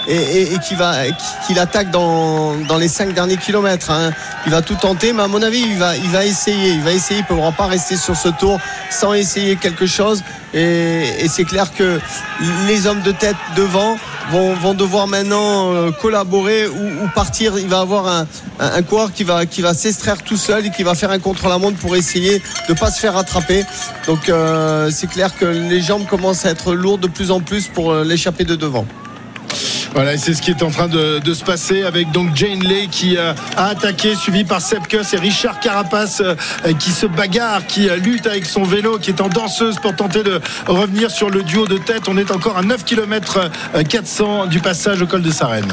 et qu'il attaque dans les 5 derniers kilomètres. Il va tout tenter, mais à mon avis, il va essayer. Il ne pourra pas rester sur ce tour sans essayer quelque chose. Et c'est clair que les hommes de tête devant vont devoir maintenant collaborer ou partir. Il va avoir un coureur qui va s'extraire tout seul et qui va faire un contre-la-montre pour essayer de ne pas se faire rattraper. Donc c'est clair que les jambes commencent à être lourdes de plus en plus pour l'échapper de devant. Voilà, et c'est ce qui est en train de se passer avec donc Jane Lay qui a attaqué, suivi par Sepp Kuss et Richard Carapace qui se bagarre, qui lutte avec son vélo, qui est en danseuse pour tenter de revenir sur le duo de tête. On est encore à 9 km 400 du passage au col de Sarenne.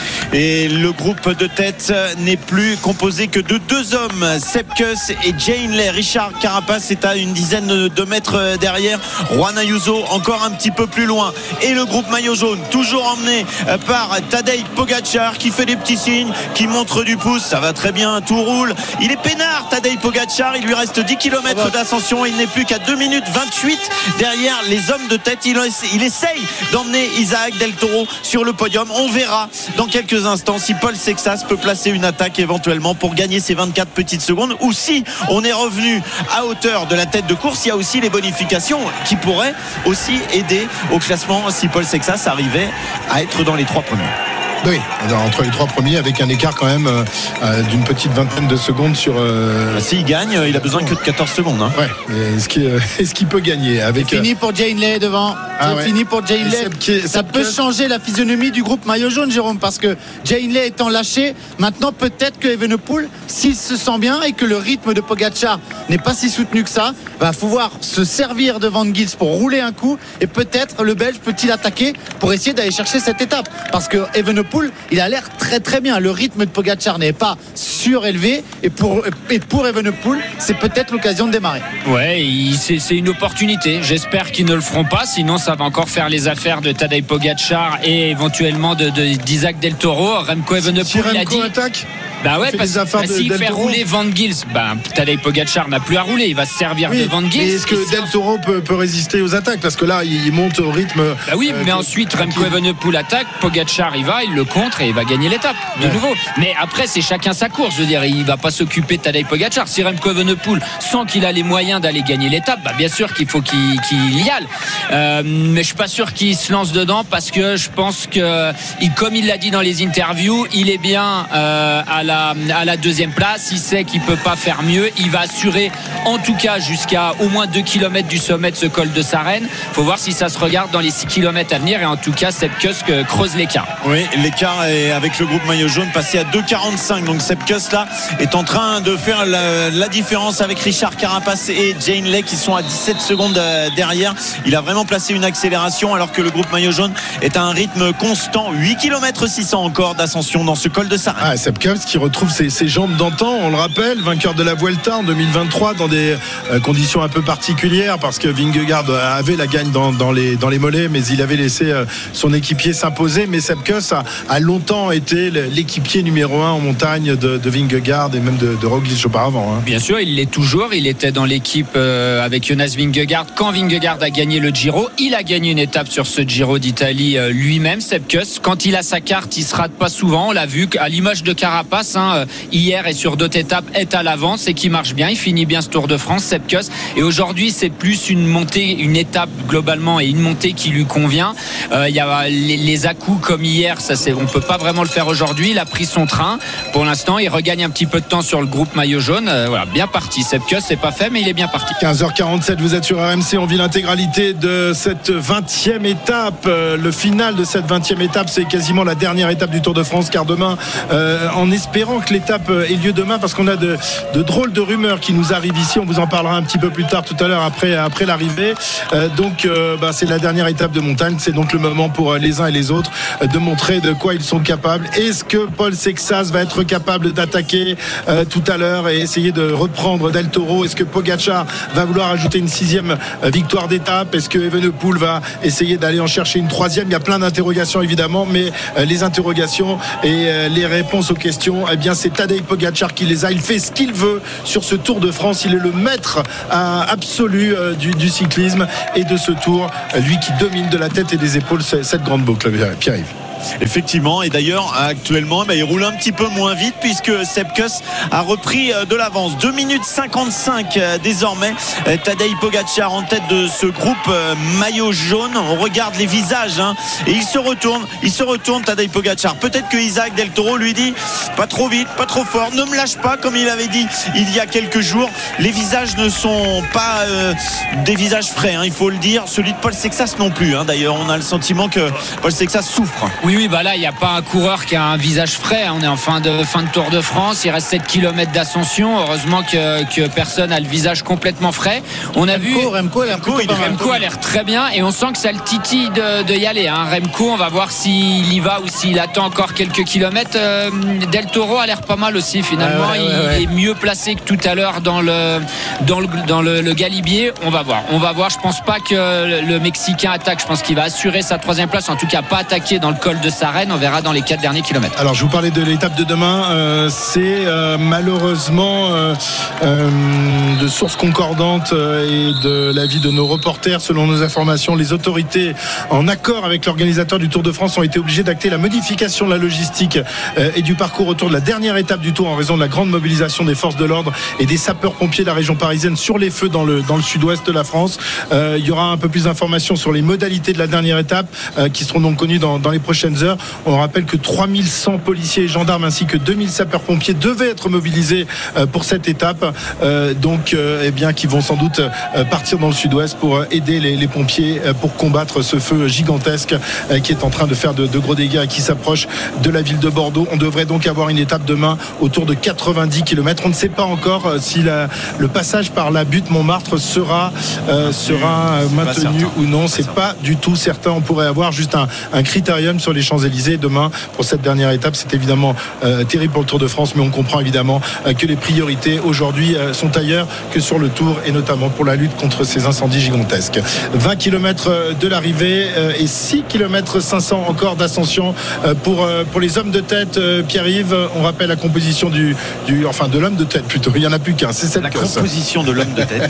Et le groupe de tête n'est plus composé que de 2 hommes, Sepp Kuss et Jane Lay. Richard Carapace est à une dizaine de mètres derrière. Juan Ayuso encore un petit peu plus loin. Et le groupe maillot jaune, toujours emmené par Tadej Pogačar, qui fait des petits signes, qui montre du pouce. Ça va très bien, tout roule. Il est peinard, Tadej Pogačar. Il lui reste 10 km d'ascension. Il n'est plus qu'à 2 minutes 28 derrière les hommes de tête. Il essaye d'emmener Isaac Del Toro sur le podium. On verra dans quelques instants si Paul Sexas peut placer une attaque éventuellement pour gagner ses 24 petites secondes, ou si on est revenu à hauteur de la tête de course. Il y a aussi les bonifications qui pourraient aussi aider au classement si Paul Sexas arrivait à être dans les 3 premiers. Oui, entre les 3 premiers, avec un écart quand même d'une petite vingtaine de secondes sur. S'il gagne, il a besoin que de 14 secondes. Ouais, mais est-ce qu'il peut gagner avec. C'est fini pour Jane Lay devant. Fini pour Jane Lay. Ça peut changer la physionomie du groupe maillot jaune, Jérôme, parce que Jane Lay étant lâché, maintenant peut-être que Evenepoel, s'il se sent bien et que le rythme de Pogačar n'est pas si soutenu que ça, va pouvoir se servir de Van Gils pour rouler un coup, et peut-être le Belge peut-il attaquer pour essayer d'aller chercher cette étape, parce que Evenepoel, il a l'air très très bien. Le rythme de Pogačar n'est pas surélevé, et pour Evenepoel, c'est peut-être l'occasion de démarrer. Ouais, c'est une opportunité. J'espère qu'ils ne le feront pas, sinon ça va encore faire les affaires de Tadej Pogačar et éventuellement d'Isaac Del Toro. Remco Evenepoel, il a dit. Attaque. Bah ouais, parce que s'il fait rouler Van Gils, Tadej Pogačar n'a plus à rouler, il va se servir de Van Gils. Mais est-ce que Del Toro peut résister aux attaques, parce que là il monte au rythme. Bah oui, mais ensuite Remco Evenepoel attaque, Pogačar il va, il le contre et il va gagner l'étape de nouveau. Mais après c'est chacun sa course, je veux dire, il va pas s'occuper de Tadej Pogačar. Si Remco Evenepoel sent qu'il a les moyens d'aller gagner l'étape, bien sûr qu'il faut qu'il y aille. Mais je suis pas sûr qu'il se lance dedans, parce que je pense que comme il l'a dit dans les interviews, il est bien à la deuxième place. Il sait qu'il peut pas faire mieux. Il va assurer en tout cas jusqu'à au moins 2 km du sommet de ce col de Sarenne. Faut voir si ça se regarde dans les 6 km à venir, et en tout cas Sepp Kuss creuse l'écart. Oui, l'écart est avec le groupe maillot jaune passé à 2,45. Donc Sepp Kuss là est en train de faire la différence avec Richard Carapace et Jane Lay qui sont à 17 secondes derrière. Il a vraiment placé une accélération, alors que le groupe maillot jaune est à un rythme constant. 8 km 600 encore d'ascension dans ce col de Sarenne. Sepp Kuss qui retrouve ses jambes d'antan, on le rappelle, vainqueur de la Vuelta en 2023 dans des conditions un peu particulières, parce que Vingegaard avait la gagne dans les mollets, mais il avait laissé son équipier s'imposer. Mais Sepp Kuss a longtemps été l'équipier numéro 1 en montagne de Vingegaard et même de Roglic auparavant. Bien sûr, il l'est toujours. Il était dans l'équipe avec Jonas Vingegaard quand Vingegaard a gagné le Giro. Il a gagné une étape sur ce Giro d'Italie lui-même, Sepp Kuss. Quand il a sa carte, il se rate pas souvent. On l'a vu à l'image de Carapace hier et sur d'autres étapes, est à l'avance et qui marche bien. Il finit bien ce Tour de France, Sepp Kuss. Et aujourd'hui, c'est plus une montée, une étape globalement, et une montée qui lui convient. Il y a les à-coups comme hier, on peut pas vraiment le faire aujourd'hui. Il a pris son train. Pour l'instant, il regagne un petit peu de temps sur le groupe maillot jaune. Voilà, bien parti. Sepp Kuss, c'est pas fait, mais il est bien parti. 15h47, vous êtes sur RMC. On vit l'intégralité de cette 20e étape. Le final de cette 20e étape, c'est quasiment la dernière étape du Tour de France, car demain, en espérant que l'étape ait lieu demain, parce qu'on a de drôles de rumeurs qui nous arrivent ici. On vous en parlera un petit peu plus tard tout à l'heure après l'arrivée. Donc c'est la dernière étape de montagne. C'est donc le moment pour les uns et les autres de montrer de quoi ils sont capables. Est-ce que Paul Sexas va être capable d'attaquer tout à l'heure et essayer de reprendre Del Toro? Est-ce que Pogačar va vouloir ajouter une 6e victoire d'étape? Est-ce que Evenepoel va essayer d'aller en chercher une 3e? Il y a plein d'interrogations évidemment, mais les interrogations et les réponses aux questions, c'est Tadej Pogačar qui les a. Il fait ce qu'il veut sur ce Tour de France. Il est le maître absolu du cyclisme et de ce Tour, lui qui domine de la tête et des épaules cette grande boucle. Pierre-Yves. Effectivement, et d'ailleurs actuellement il roule un petit peu moins vite puisque Sepp Kuss a repris de l'avance. 2 minutes 55 désormais. Tadej Pogačar en tête de ce groupe maillot jaune. On regarde les visages et il se retourne Tadej Pogačar. Peut-être que Isaac Del Toro lui dit pas trop vite, pas trop fort, ne me lâche pas, comme il avait dit il y a quelques jours. Les visages ne sont pas des visages frais, il faut le dire. Celui de Paul Sexas non plus, d'ailleurs on a le sentiment que Paul Sexas souffre. Oui, là il n'y a pas un coureur qui a un visage frais. On est en fin de Tour de France, il reste 7 km d'ascension. Heureusement que personne n'a le visage complètement frais. On a vu Remco a l'air très bien et on sent que ça le titille de y aller. Remco, on va voir s'il y va ou s'il attend encore quelques kilomètres. Del Toro a l'air pas mal aussi finalement. Il est mieux placé que tout à l'heure dans le galibier. On va voir. Je pense pas que le Mexicain attaque. Je pense qu'il va assurer sa 3e place. En tout cas, pas attaquer dans le col de Sarenne. On verra dans les 4 derniers kilomètres. Alors, je vous parlais de l'étape de demain. C'est malheureusement de sources concordantes et de l'avis de nos reporters, selon nos informations, les autorités en accord avec l'organisateur du Tour de France ont été obligés d'acter la modification de la logistique et du parcours autour de la dernière étape du Tour en raison de la grande mobilisation des forces de l'ordre et des sapeurs-pompiers de la région parisienne sur les feux dans le sud-ouest de la France. Il y aura un peu plus d'informations sur les modalités de la dernière étape qui seront donc connues dans les prochaines heures. On rappelle que 3100 policiers et gendarmes ainsi que 2000 sapeurs-pompiers devaient être mobilisés pour cette étape, qui vont sans doute partir dans le sud-ouest pour aider les pompiers pour combattre ce feu gigantesque qui est en train de faire de gros dégâts et qui s'approche de la ville de Bordeaux. On devrait donc avoir une étape demain autour de 90 km. On ne sait pas encore si le passage par la butte Montmartre sera maintenu ou non. C'est pas du tout certain. On pourrait avoir juste un critérium sur les Champs-Élysées demain pour cette dernière étape. C'est évidemment terrible pour le Tour de France, mais on comprend évidemment que les priorités aujourd'hui sont ailleurs que sur le Tour et notamment pour la lutte contre ces incendies gigantesques. 20 km de l'arrivée et 6 km 500 encore d'ascension pour les hommes de tête. Pierre-Yves, on rappelle la composition de l'homme de tête plutôt. Il n'y en a plus qu'un. C'est Sepp Kuss. La composition de l'homme de tête.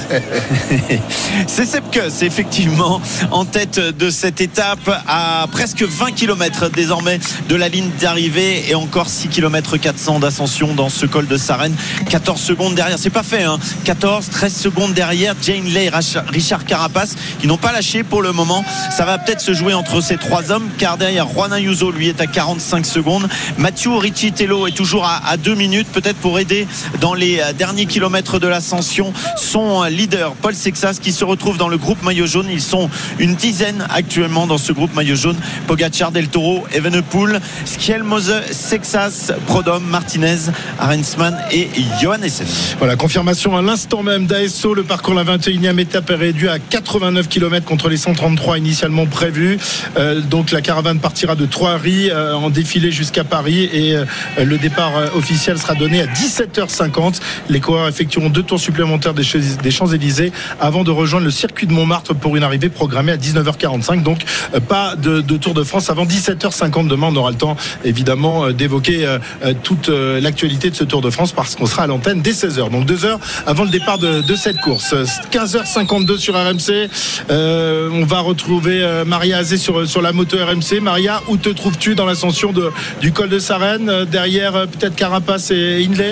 C'est Sepp Kuss, effectivement, en tête de cette étape à presque 20 km désormais de la ligne d'arrivée et encore 6 km 400 d'ascension dans ce col de Sarenne. 14 secondes derrière, c'est pas fait, 13 secondes derrière Jane Lay et Richard Carapace qui n'ont pas lâché pour le moment. Ça va peut-être se jouer entre ces 3 hommes car derrière Juan Ayuso lui est à 45 secondes. Mathieu Riccitello est toujours à 2 minutes, peut-être pour aider dans les derniers kilomètres de l'ascension son leader Paul Sexas qui se retrouve dans le groupe maillot jaune. Ils sont une dizaine actuellement dans ce groupe maillot jaune. Pogačar, Del Toro, Evenepoel, Skjelmose, Sexas, Prodom, Martinez, Arensman et Johannessen. Voilà, confirmation à l'instant même d'ASO. Le parcours la 21e étape est réduit à 89 km contre les 133 initialement prévus. Donc la caravane partira de Trois-Ries en défilé jusqu'à Paris et le départ officiel sera donné à 17h50. Les coureurs effectueront 2 tours supplémentaires des Champs-Élysées avant de rejoindre le circuit de Montmartre pour une arrivée programmée à 19h45. Donc pas de Tour de France avant 17h50 demain. On aura le temps évidemment d'évoquer toute l'actualité de ce Tour de France parce qu'on sera à l'antenne dès 16h. Donc 2 heures avant le départ de cette course. 15h52 sur RMC. On va retrouver Maria Azé sur la moto RMC. Maria, où te trouves-tu dans l'ascension du col de Sarenne derrière peut-être Carapace et Hindley?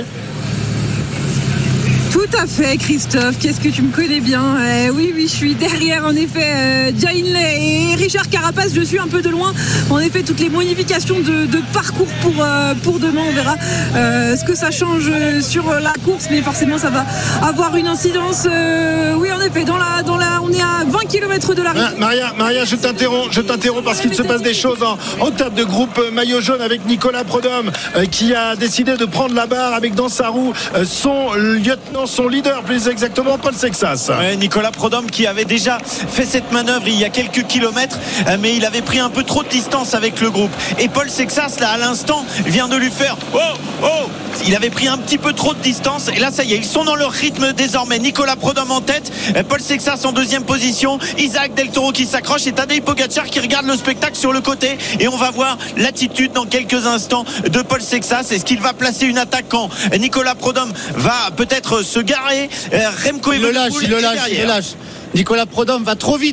Tout à fait, Christophe, qu'est-ce que tu me connais bien. Oui, je suis derrière en effet Jane Lay et Richard Carapace. Je suis un peu de loin. En effet, toutes les modifications de parcours pour demain, on verra ce que ça change sur la course, mais forcément ça va avoir une incidence. Oui, en effet, on est à 20 km de l'arrivée. Maria, je t'interromps parce qu'il se passe des choses en tête de groupe maillot jaune avec Nicolas Prodhomme qui a décidé de prendre la barre avec dans sa roue son lieutenant, son leader plus exactement, Paul Sexas. Ouais, Nicolas Prodhomme qui avait déjà fait cette manœuvre il y a quelques kilomètres, mais il avait pris un peu trop de distance avec le groupe. Et Paul Sexas, là à l'instant, vient de lui faire il avait pris un petit peu trop de distance et là ça y est, ils sont dans leur rythme désormais. Nicolas Prodhomme en tête, Paul Sexas en deuxième position, Isaac Del Toro qui s'accroche et Tadej Pogačar qui regarde le spectacle sur le côté. Et on va voir l'attitude dans quelques instants de Paul Sexas. Est-ce qu'il va placer une attaque quand Nicolas Prodhomme va peut-être se garer? Remco il le lâche. Nicolas Prodhomme va trop vite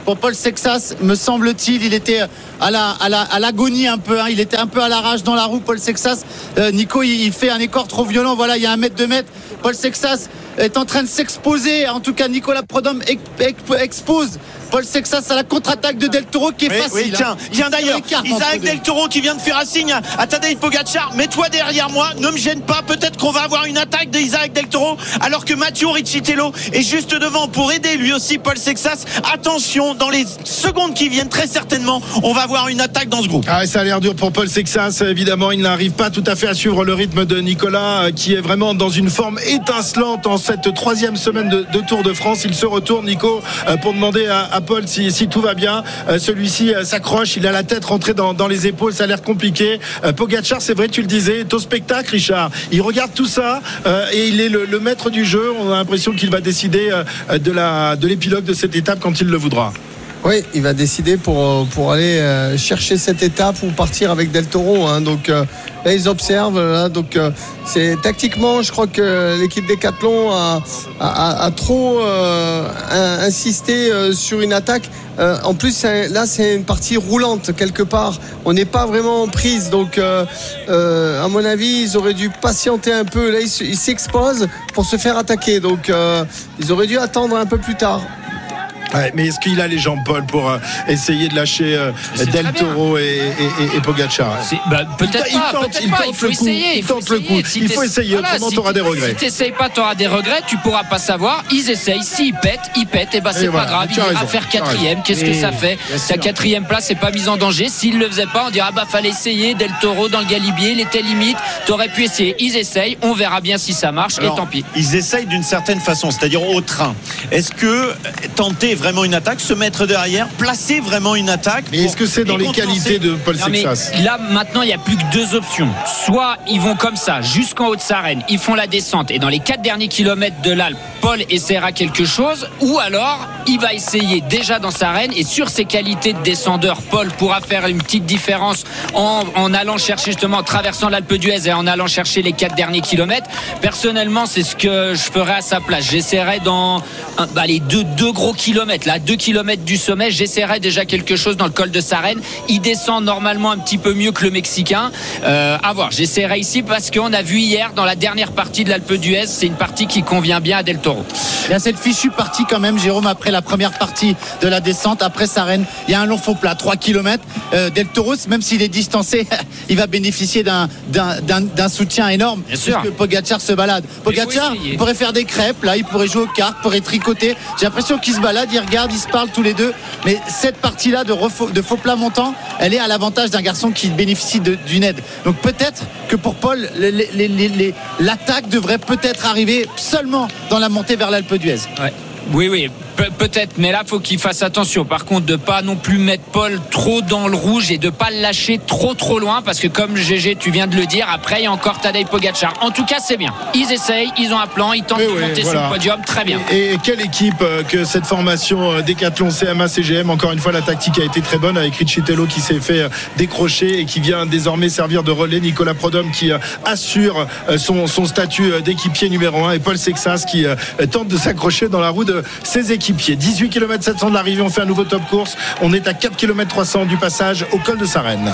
pour Paul Sexas, me semble-t-il. Il était à l'agonie un peu, hein. Il était un peu à la rage dans la roue, Paul Sexas. Nico, il fait un écart trop violent. Voilà, il y a 1 mètre, 2 mètres. Paul Sexas est en train de s'exposer. En tout cas, Nicolas Prodhomme expose Paul Sexas à la contre-attaque de Del Toro qui est facile. Oui, tiens d'ailleurs, Isaac Del Toro qui vient de faire un signe à Tadej Pogacar. Mets-toi derrière moi, ne me gêne pas. Peut-être qu'on va avoir une attaque d'Isaac Del Toro, alors que Matteo Riccitello est juste devant pour aider lui aussi Paul Sexas. Attention, dans les secondes qui viennent, très certainement, on va avoir une attaque dans ce groupe. Ça a l'air dur pour Paul Sexas. Évidemment, il n'arrive pas tout à fait à suivre le rythme de Nicolas, qui est vraiment dans une forme étincelante en cette 3e semaine de Tour de France. Il se retourne, Nico, pour demander à Paul si tout va bien. Celui-ci s'accroche, il a la tête rentrée dans les épaules, ça a l'air compliqué. Pogacar, c'est vrai, tu le disais, est au spectacle, Richard. Il regarde tout ça et il est le maître du jeu. On a l'impression qu'il va décider de l'épilogue de cette étape quand il le voudra. Oui, il va décider pour aller chercher cette étape ou partir avec Del Toro, hein. Donc là ils observent là, donc c'est tactiquement, je crois que l'équipe Decathlon a trop insisté sur une attaque. En plus là c'est une partie roulante quelque part, on n'est pas vraiment en prise, donc à mon avis ils auraient dû patienter un peu. Là ils s'exposent pour se faire attaquer, donc ils auraient dû attendre un peu plus tard. Ouais, mais est-ce qu'il a les jambes, Paul, pour essayer de lâcher Del Toro et Pogacar? Peut-être pas. Il faut essayer. Il faut essayer, autrement tu auras des regrets. Si tu n'essayes pas, tu auras des regrets. Tu ne pourras pas savoir. Ils essayent. S'ils pètent, et ben c'est pas grave. Il ira faire 4e. Qu'est-ce que ça fait? Sa 4e place n'est pas mise en danger. S'il ne le faisait pas, on dirait fallait essayer. Del Toro dans le galibier, il était limite. Tu aurais pu essayer. Ils essayent. On verra bien si ça marche. Alors, et tant pis. Ils essayent d'une certaine façon, c'est-à-dire au train. Est-ce que tenter vraiment une attaque, se mettre derrière, placer vraiment une attaque? Mais est-ce que c'est dans les qualités de Paul Sexas? Là maintenant il n'y a plus que 2 options. Soit ils vont comme ça jusqu'en haut de Sarenne, ils font la descente et dans les 4 derniers kilomètres de l'Alpe, Paul essaiera quelque chose, ou alors il va essayer déjà dans Sarenne, et sur ses qualités de descendeur, Paul pourra faire une petite différence en allant chercher justement, en traversant l'Alpe d'Huez et en allant chercher les 4 derniers kilomètres. Personnellement c'est ce que je ferais à sa place. J'essaierais dans les deux gros kilomètres là, 2 kilomètres du sommet, j'essaierai déjà quelque chose dans le col de Sarenne. Il descend normalement un petit peu mieux que le Mexicain. À voir, j'essaierai ici parce qu'on a vu hier dans la dernière partie de l'Alpe d'Huez, c'est une partie qui convient bien à Del Toro. Il y a cette fichue partie quand même, Jérôme, après la première partie de la descente, après Sarenne, il y a un long faux plat, 3 km. Del Toro, même s'il est distancé, il va bénéficier d'un soutien énorme, puisque Pogacar se balade. Pogacar, il pourrait faire des crêpes, là, il pourrait jouer aux cartes, pourrait tricoter. J'ai l'impression qu'il se balade, il regarde, ils se parlent tous les deux, mais cette partie-là de faux plat montant, elle est à l'avantage d'un garçon qui bénéficie d'une aide. Donc peut-être que pour Paul, l'attaque devrait peut-être arriver seulement dans la montée vers l'Alpe d'Huez. Ouais. Oui, peut-être, mais là faut qu'il fasse attention par contre de pas non plus mettre Paul trop dans le rouge et de pas le lâcher trop loin, parce que comme GG tu viens de le dire, après il y a encore Tadej Pogacar. En tout cas c'est bien, ils essayent, ils ont un plan, ils tentent de monter sur le podium, très bien. Et quelle équipe que cette formation Decathlon CMA CGM. Encore une fois la tactique a été très bonne avec Riccitello qui s'est fait décrocher et qui vient désormais servir de relais, Nicolas Prodhomme qui assure son statut d'équipier numéro 1, et Paul Sexas qui tente de s'accrocher dans la roue de ses équipiers. 18 km 700 de l'arrivée, on fait un nouveau top course, on est à 4 km 300 du passage au col de Sarenne.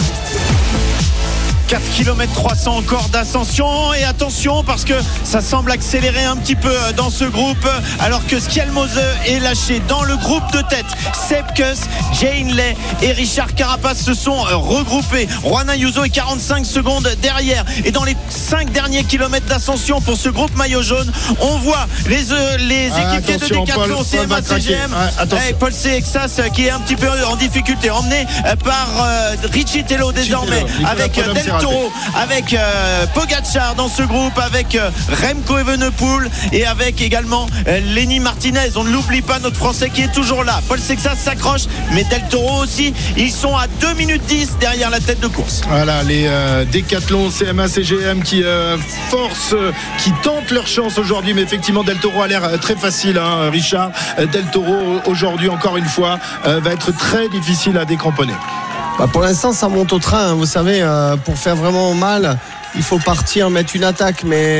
4 km 300 encore d'ascension, et attention parce que ça semble accélérer un petit peu dans ce groupe, alors que Skjelmose est lâché. Dans le groupe de tête, Sepp Kuss, Jay Hindley et Richard Carapaz se sont regroupés. Juan Ayuso est 45 secondes derrière, et dans les 5 derniers kilomètres d'ascension pour ce groupe maillot jaune, on voit les équipiers de Decathlon CMA CGM, Paul Sexas qui est un petit peu en difficulté, emmené par Riccitello désormais, avec Del Toro, avec Pogacar dans ce groupe, avec Remco Evenepoel et avec également Lenny Martinez. On ne l'oublie pas, notre Français qui est toujours là. Paul Sexas s'accroche, mais Del Toro aussi. Ils sont à 2 minutes 10 derrière la tête de course. Voilà les Decathlon CMA CGM qui qui tentent leur chance aujourd'hui, mais effectivement Del Toro a l'air très facile, hein, Richard. Del Toro aujourd'hui encore une fois va être très difficile à décramponner. Pour l'instant ça monte au train, vous savez, pour faire vraiment mal il faut partir mettre une attaque, mais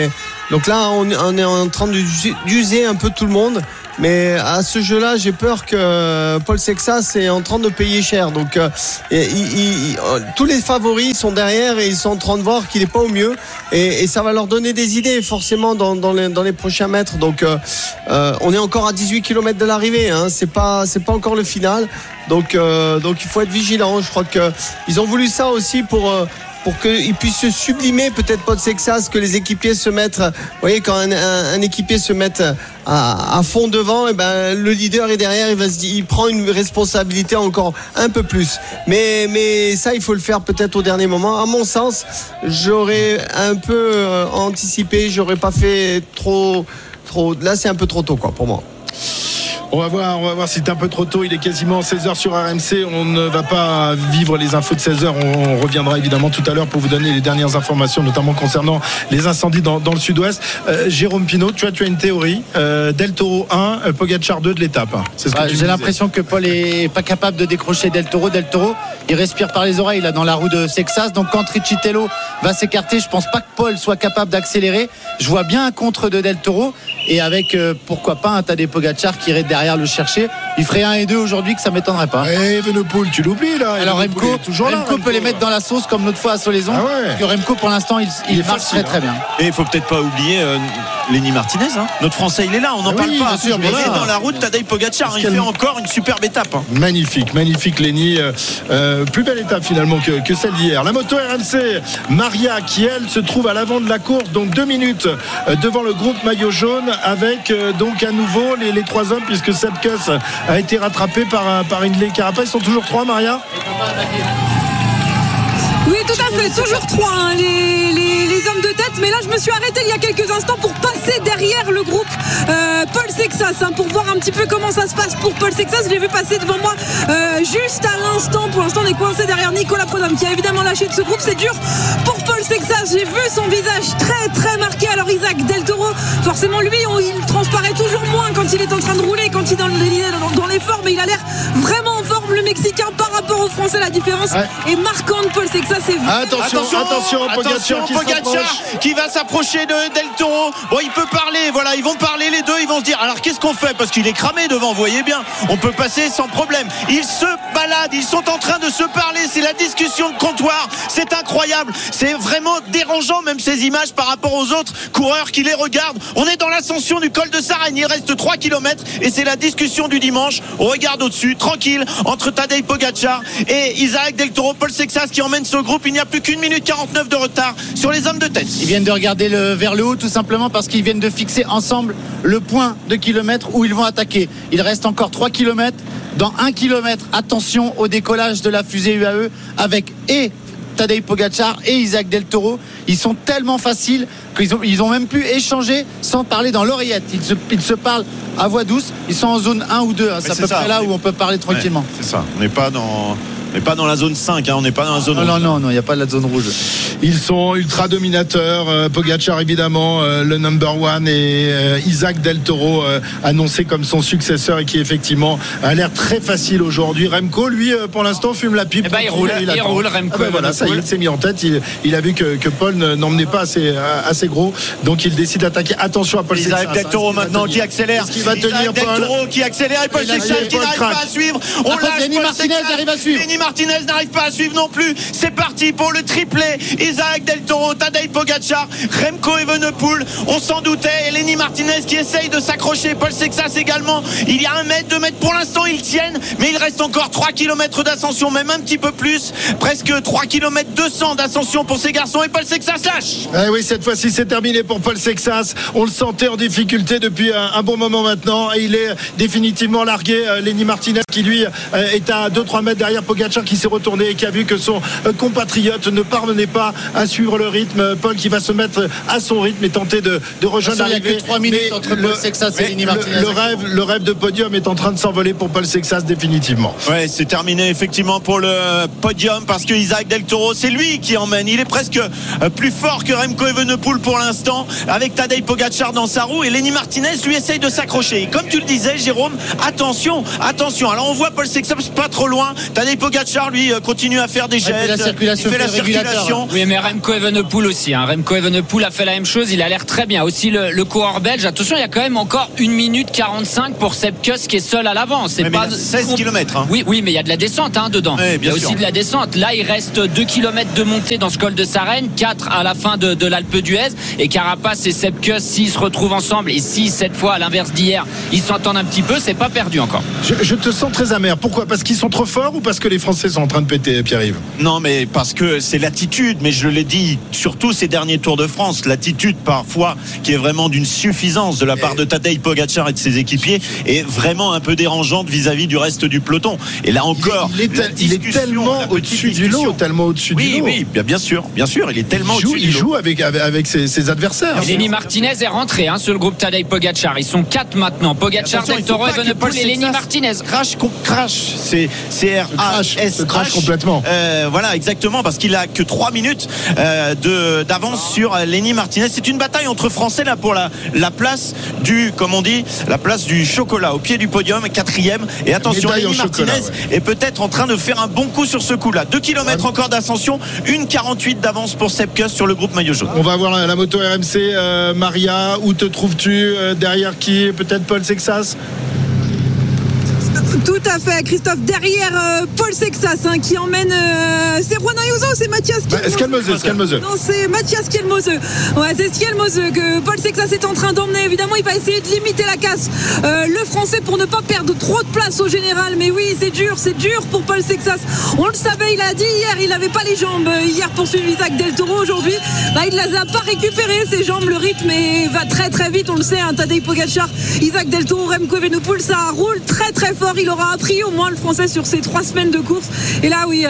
Donc là, on est en train d'user un peu tout le monde. Mais à ce jeu-là, j'ai peur que Paul Sexas est en train de payer cher. Donc tous les favoris sont derrière et ils sont en train de voir qu'il n'est pas au mieux. Et ça va leur donner des idées forcément dans les prochains mètres. Donc on est encore à 18 km de l'arrivée. Hein. C'est pas encore le final. Donc il faut être vigilant. Je crois qu'ils ont voulu ça aussi pour qu'ils puissent se sublimer, peut-être Paul Sexas, que les équipiers se mettent. Vous voyez, quand un équipier se met à fond devant, et ben le leader est derrière, il prend une responsabilité encore un peu plus. Mais ça, il faut le faire peut-être au dernier moment. À mon sens, j'aurais un peu anticipé, j'aurais pas fait trop. Là, c'est un peu trop tôt, quoi, pour moi. On va voir si c'est un peu trop tôt. Il est quasiment 16h sur RMC. On ne va pas vivre les infos de 16h. On reviendra évidemment tout à l'heure pour vous donner les dernières informations, notamment concernant les incendies dans le sud-ouest. Jérôme Pinault, tu as une théorie. Del Toro 1, Pogacar 2 de l'étape. C'est ce que j'ai l'impression que Paul est pas capable de décrocher Del Toro. Del Toro, il respire par les oreilles là dans la roue de Sexas. Donc quand Riccitello va s'écarter, je pense pas que Paul soit capable d'accélérer. Je vois bien un contre de Del Toro et avec pourquoi pas un Tadej Pogacar qui irait derrière le chercher. Il ferait 1 et 2 aujourd'hui, que ça m'étonnerait pas. Et Evenepoel, tu l'oublies là. Alors Remco peut les mettre dans la sauce comme l'autre fois à Solaison. Ah ouais. Parce que Remco pour l'instant il marche facile, très bien. Et il faut peut-être pas oublier Lenny Martinez. Notre Français, il est là, on n'en parle pas. Sûr, mais il est dans la route. Tadej Pogacar, il fait encore une superbe étape. Magnifique Lenny. Plus belle étape finalement que celle d'hier. La moto RMC, Maria qui elle se trouve à l'avant de la course, donc 2 minutes devant le groupe maillot jaune avec donc à nouveau les 3 hommes, puisque Sepp Kuss a été rattrapé par Hindley Carapace. Ils sont toujours 3, Maria? Oui, tout à fait, toujours 3 hein, les hommes de tête. Mais là, je me suis arrêté il y a quelques instants pour passer derrière le groupe Paul Sexas hein, pour voir un petit peu comment ça se passe pour Paul Sexas. Je l'ai vu passer devant moi juste à l'instant. Pour l'instant, on est coincé derrière Nicolas Prudhomme qui a évidemment lâché de ce groupe. C'est dur pour Paul Sexas. J'ai vu son visage très très marqué. Alors Isaac Del Toro, forcément lui, il transparaît toujours moins quand il est en train de rouler, quand il est dans l'effort, mais il a l'air vraiment en forme, le Mexicain, par rapport aux Français. La différence est marquante. Paul Sexas est attention Pogacar qui va s'approcher de Del Toro. Bon, il peut parler, voilà, ils vont parler les deux, ils vont se dire alors qu'est-ce qu'on fait, parce qu'il est cramé devant, vous voyez bien, on peut passer sans problème. Ils se baladent, ils sont en train de se parler, c'est la discussion de comptoir, c'est incroyable, c'est vraiment dérangeant même ces images par rapport aux autres coureurs qui les regardent. On est dans l'ascension du col de Saragne, il reste 3 km et c'est la discussion du dimanche. On regarde au-dessus, tranquille, entre Tadej Pogacar et Isaac Del Toro. Paul Sexas qui emmène ce groupe. Il n'y a plus qu'1 minute 49 de retard sur les hommes de tête. Ils viennent de regarder vers le haut tout simplement parce qu'ils viennent de fixer ensemble le point de kilomètre où ils vont attaquer. Il reste encore 3 km. Dans 1 km, attention au décollage de la fusée UAE avec Tadej Pogacar et Isaac Del Toro. Ils sont tellement faciles qu'ils ont même pu échanger sans parler dans l'oreillette. Ils se parlent à voix douce. Ils sont en zone 1 ou 2 hein. C'est à peu près là où on peut parler tranquillement. C'est ça, on n'est pas dans la zone 5 hein. On n'est pas dans la zone rouge. Non, il n'y a pas de la zone rouge. Ils sont ultra dominateurs. Pogacar évidemment le number 1 et Isaac Del Toro annoncé comme son successeur et qui effectivement a l'air très facile aujourd'hui. Remco lui pour l'instant fume la pipe. Il roule Remco. Voilà, ça y est, il s'est mis en tête. Il a vu que Paul n'emmenait pas assez gros, donc il décide d'attaquer. Attention à Paul Sexas. Isaac Del Toro maintenant qui accélère. Est-ce qu'il va tenir Del Toro qui accélère et Paul Sexas qui n'arrive pas à suivre. On lâche Lenny Martinez arrive à suivre. Lenny Martinez n'arrive pas à suivre non plus. C'est parti pour le triplé. Isaac Del Toro, Tadej Pogacar, Remco Evenepoel. On s'en doutait. Et Lenny Martinez qui essaye de s'accrocher. Paul Sexas également. Il y a 1 mètre, 2 mètres. Pour l'instant, ils tiennent. Mais il reste encore 3 km d'ascension, même un petit peu plus. Presque 3 km 200 d'ascension pour ces garçons. Et Paul Sexas lâche. Oui, cette fois-ci, c'est terminé pour Paul Sexas. On le sentait en difficulté depuis un bon moment maintenant. Et il est définitivement largué. Lenny Martinez qui, lui, est à 2-3 mètres derrière Pogacar qui s'est retourné et qui a vu que son compatriote ne parvenait pas à suivre le rythme. Paul qui va se mettre à son rythme et tenter de rejoindre l'arrivée. Il n'y a que 3 minutes entre Paul Sexas et Lenny Martinez. Le rêve de podium est en train de s'envoler pour Paul Sexas définitivement. Ouais, c'est terminé effectivement pour le podium parce que Isaac Del Toro, c'est lui qui emmène. Il est presque plus fort que Remco Evenepoel pour l'instant avec Tadej Pogacar dans sa roue et Lenny Martinez lui essaye de s'accrocher. Et comme tu le disais, Jérôme, attention. Alors on voit Paul Sexas pas trop loin. Tadej Pogacar Pogacar, lui, continue à faire des gestes. Il fait la circulation. Oui, mais Remco Evenepoel aussi. Remco Evenepoel a fait la même chose. Il a l'air très bien. Aussi le coureur belge. Attention, il y a quand même encore 1 minute 45 pour Sepp Kuss qui est seul à l'avant. C'est pas 16 km. Oui, mais il y a de la descente dedans. Oui, il y a aussi de la descente. Là, il reste 2 km de montée dans ce col de Sarenne, 4 à la fin de l'Alpe d'Huez. Et Carapace et Sepp Kuss, s'ils se retrouvent ensemble et si cette fois, à l'inverse d'hier, ils s'entendent un petit peu, c'est pas perdu encore. Je te sens très amer. Pourquoi ? Parce qu'ils sont trop forts ou parce que les Français sont en train de péter, Pierre-Yves ? Non, mais parce que c'est l'attitude. Mais je l'ai dit, surtout ces derniers Tours de France, l'attitude parfois qui est vraiment d'une suffisance de la part de Tadej Pogacar et de ses équipiers est vraiment un peu dérangeante vis-à-vis du reste du peloton. Et là encore, il est tellement au-dessus du lot, Oui, bien sûr, il est tellement au-dessus du lot. Il joue avec ses adversaires. Lenny Martinez est rentré sur le groupe Tadej Pogacar. Ils sont 4 maintenant. Pogacar, Del Toro, Evenepoel et Lenny Martinez. Crash, c'est R-A-S. Crash complètement. Voilà, exactement, parce qu'il a que 3 minutes d'avance sur Lenny Martinez. C'est une bataille entre Français là pour la place du, comme on dit, la place du chocolat au pied du podium, 4e. Et attention, Lenny Martinez est peut-être en train de faire un bon coup sur ce coup-là. 2 km encore d'ascension, 1,48 d'avance pour Sepp Kuss sur le groupe maillot jaune. On va voir la moto RMC. Maria, où te trouves-tu? Derrière qui? Peut-être Paul Sexas? Tout à fait, Christophe, derrière Paul Sexas qui emmène c'est Juan Ayuso, c'est Mathias Skelmose. Non, c'est Mathias Skelmose. Ouais, c'est Skelmose que Paul Sexas est en train d'emmener. Évidemment, il va essayer de limiter la casse, le Français, pour ne pas perdre trop de place au général. Mais oui, c'est dur pour Paul Sexas. On le savait, il a dit hier, il n'avait pas les jambes hier pour suivre Isaac Del Toro. Aujourd'hui, là, il ne les a pas récupérées, ses jambes. Le rythme va très très vite, on le sait. Tadej Pogacar, Isaac Del Toro, Remco Evenepoel, ça roule très très fort. Il aura appris au moins le Français sur ces 3 semaines de course. Et là, oui,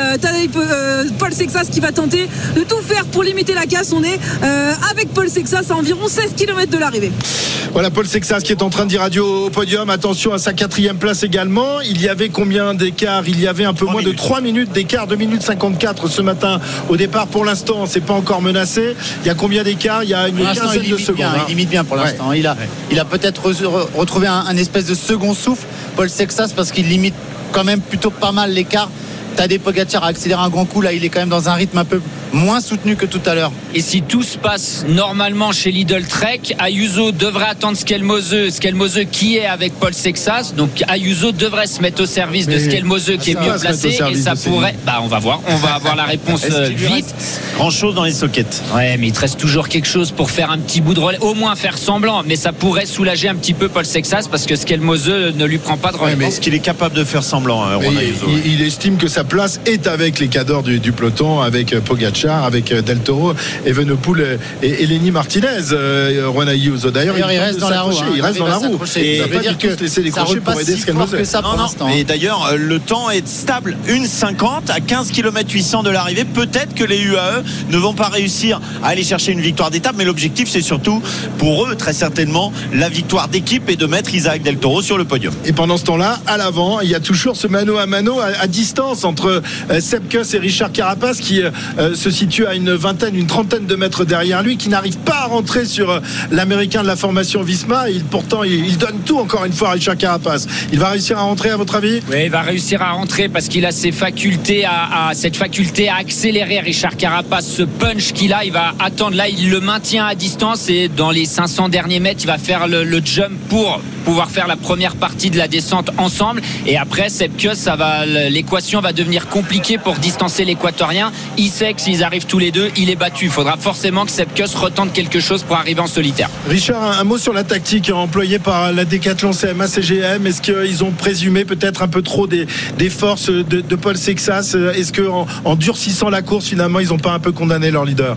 Paul Sexas qui va tenter de tout faire pour limiter la casse. On est avec Paul Sexas à environ 16 km de l'arrivée. Voilà Paul Sexas qui est en train de dire adieu au podium. Attention à sa 4e place également. Il y avait combien d'écart? Il y avait un peu moins de 3 minutes d'écart, 2 minutes 54 ce matin au départ. Pour l'instant, c'est pas encore menacé. Il y a combien d'écart? Il y a une quinzaine de secondes. Il limite bien pour l'instant. Ouais. Il a peut-être retrouvé un espèce de second souffle, Paul Sexas, parce qu'il limite quand même plutôt pas mal l'écart. Tadej Pogacar a accéléré un grand coup. Là, il est quand même dans un rythme un peu moins soutenu que tout à l'heure. Et si tout se passe normalement chez Lidl Trek, Ayuso devrait attendre Skelmose qui est avec Paul Sexas. Donc Ayuso devrait se mettre au service de Skelmose qui est mieux placé. Et ça pourrait. On va voir. On va avoir la réponse vite. Grand chose dans les sockets. Ouais, mais il te reste toujours quelque chose pour faire un petit bout de relais. Au moins faire semblant. Mais ça pourrait soulager un petit peu Paul Sexas parce que Skelmose ne lui prend pas de relais. Je pense qu'il est capable de faire semblant. Il estime que sa place est avec les cadors du peloton, avec Pogacar, avec Del Toro, Evenepoel et Lenny Martinez. Juan Ayuso. D'ailleurs, il reste dans la roue. Il reste dans la roue. Et ça veut dire que laisser les crochets pour aider Skelmose. Et d'ailleurs, le temps est stable, 1,50 à 15 km 800 de l'arrivée. Peut-être que les UAE ne vont pas réussir à aller chercher une victoire d'étape, mais l'objectif, c'est surtout pour eux, très certainement, la victoire d'équipe et de mettre Isaac Del Toro sur le podium. Et pendant ce temps-là, à l'avant, il y a toujours ce mano à mano à distance entre Sepp Kuss et Richard Carapace qui se situe à une trentaine de mètres derrière lui, qui n'arrive pas à rentrer sur l'américain de la formation Visma. Pourtant, il donne tout encore une fois à Richard Carapace. Il va réussir à rentrer, à votre avis? Oui, il va réussir à rentrer parce qu'il a cette faculté à accélérer. Richard Carapace, ce punch qu'il a, il va attendre. Là, il le maintient à distance et dans les 500 derniers mètres, il va faire le jump pour pouvoir faire la première partie de la descente ensemble. Et après, Sepp Kuss, l'équation va devenir compliquée pour distancer l'Équatorien. Il sait que s'ils arrivent tous les deux, il est battu. Il faudra forcément que Sepp Kuss retente quelque chose pour arriver en solitaire. Richard, un mot sur la tactique employée par la Decathlon CMA CGM. Est-ce qu'ils ont présumé peut-être un peu trop des forces de Paul Sexas? Est-ce qu'en durcissant la course, finalement, ils n'ont pas un peu condamné leur leader?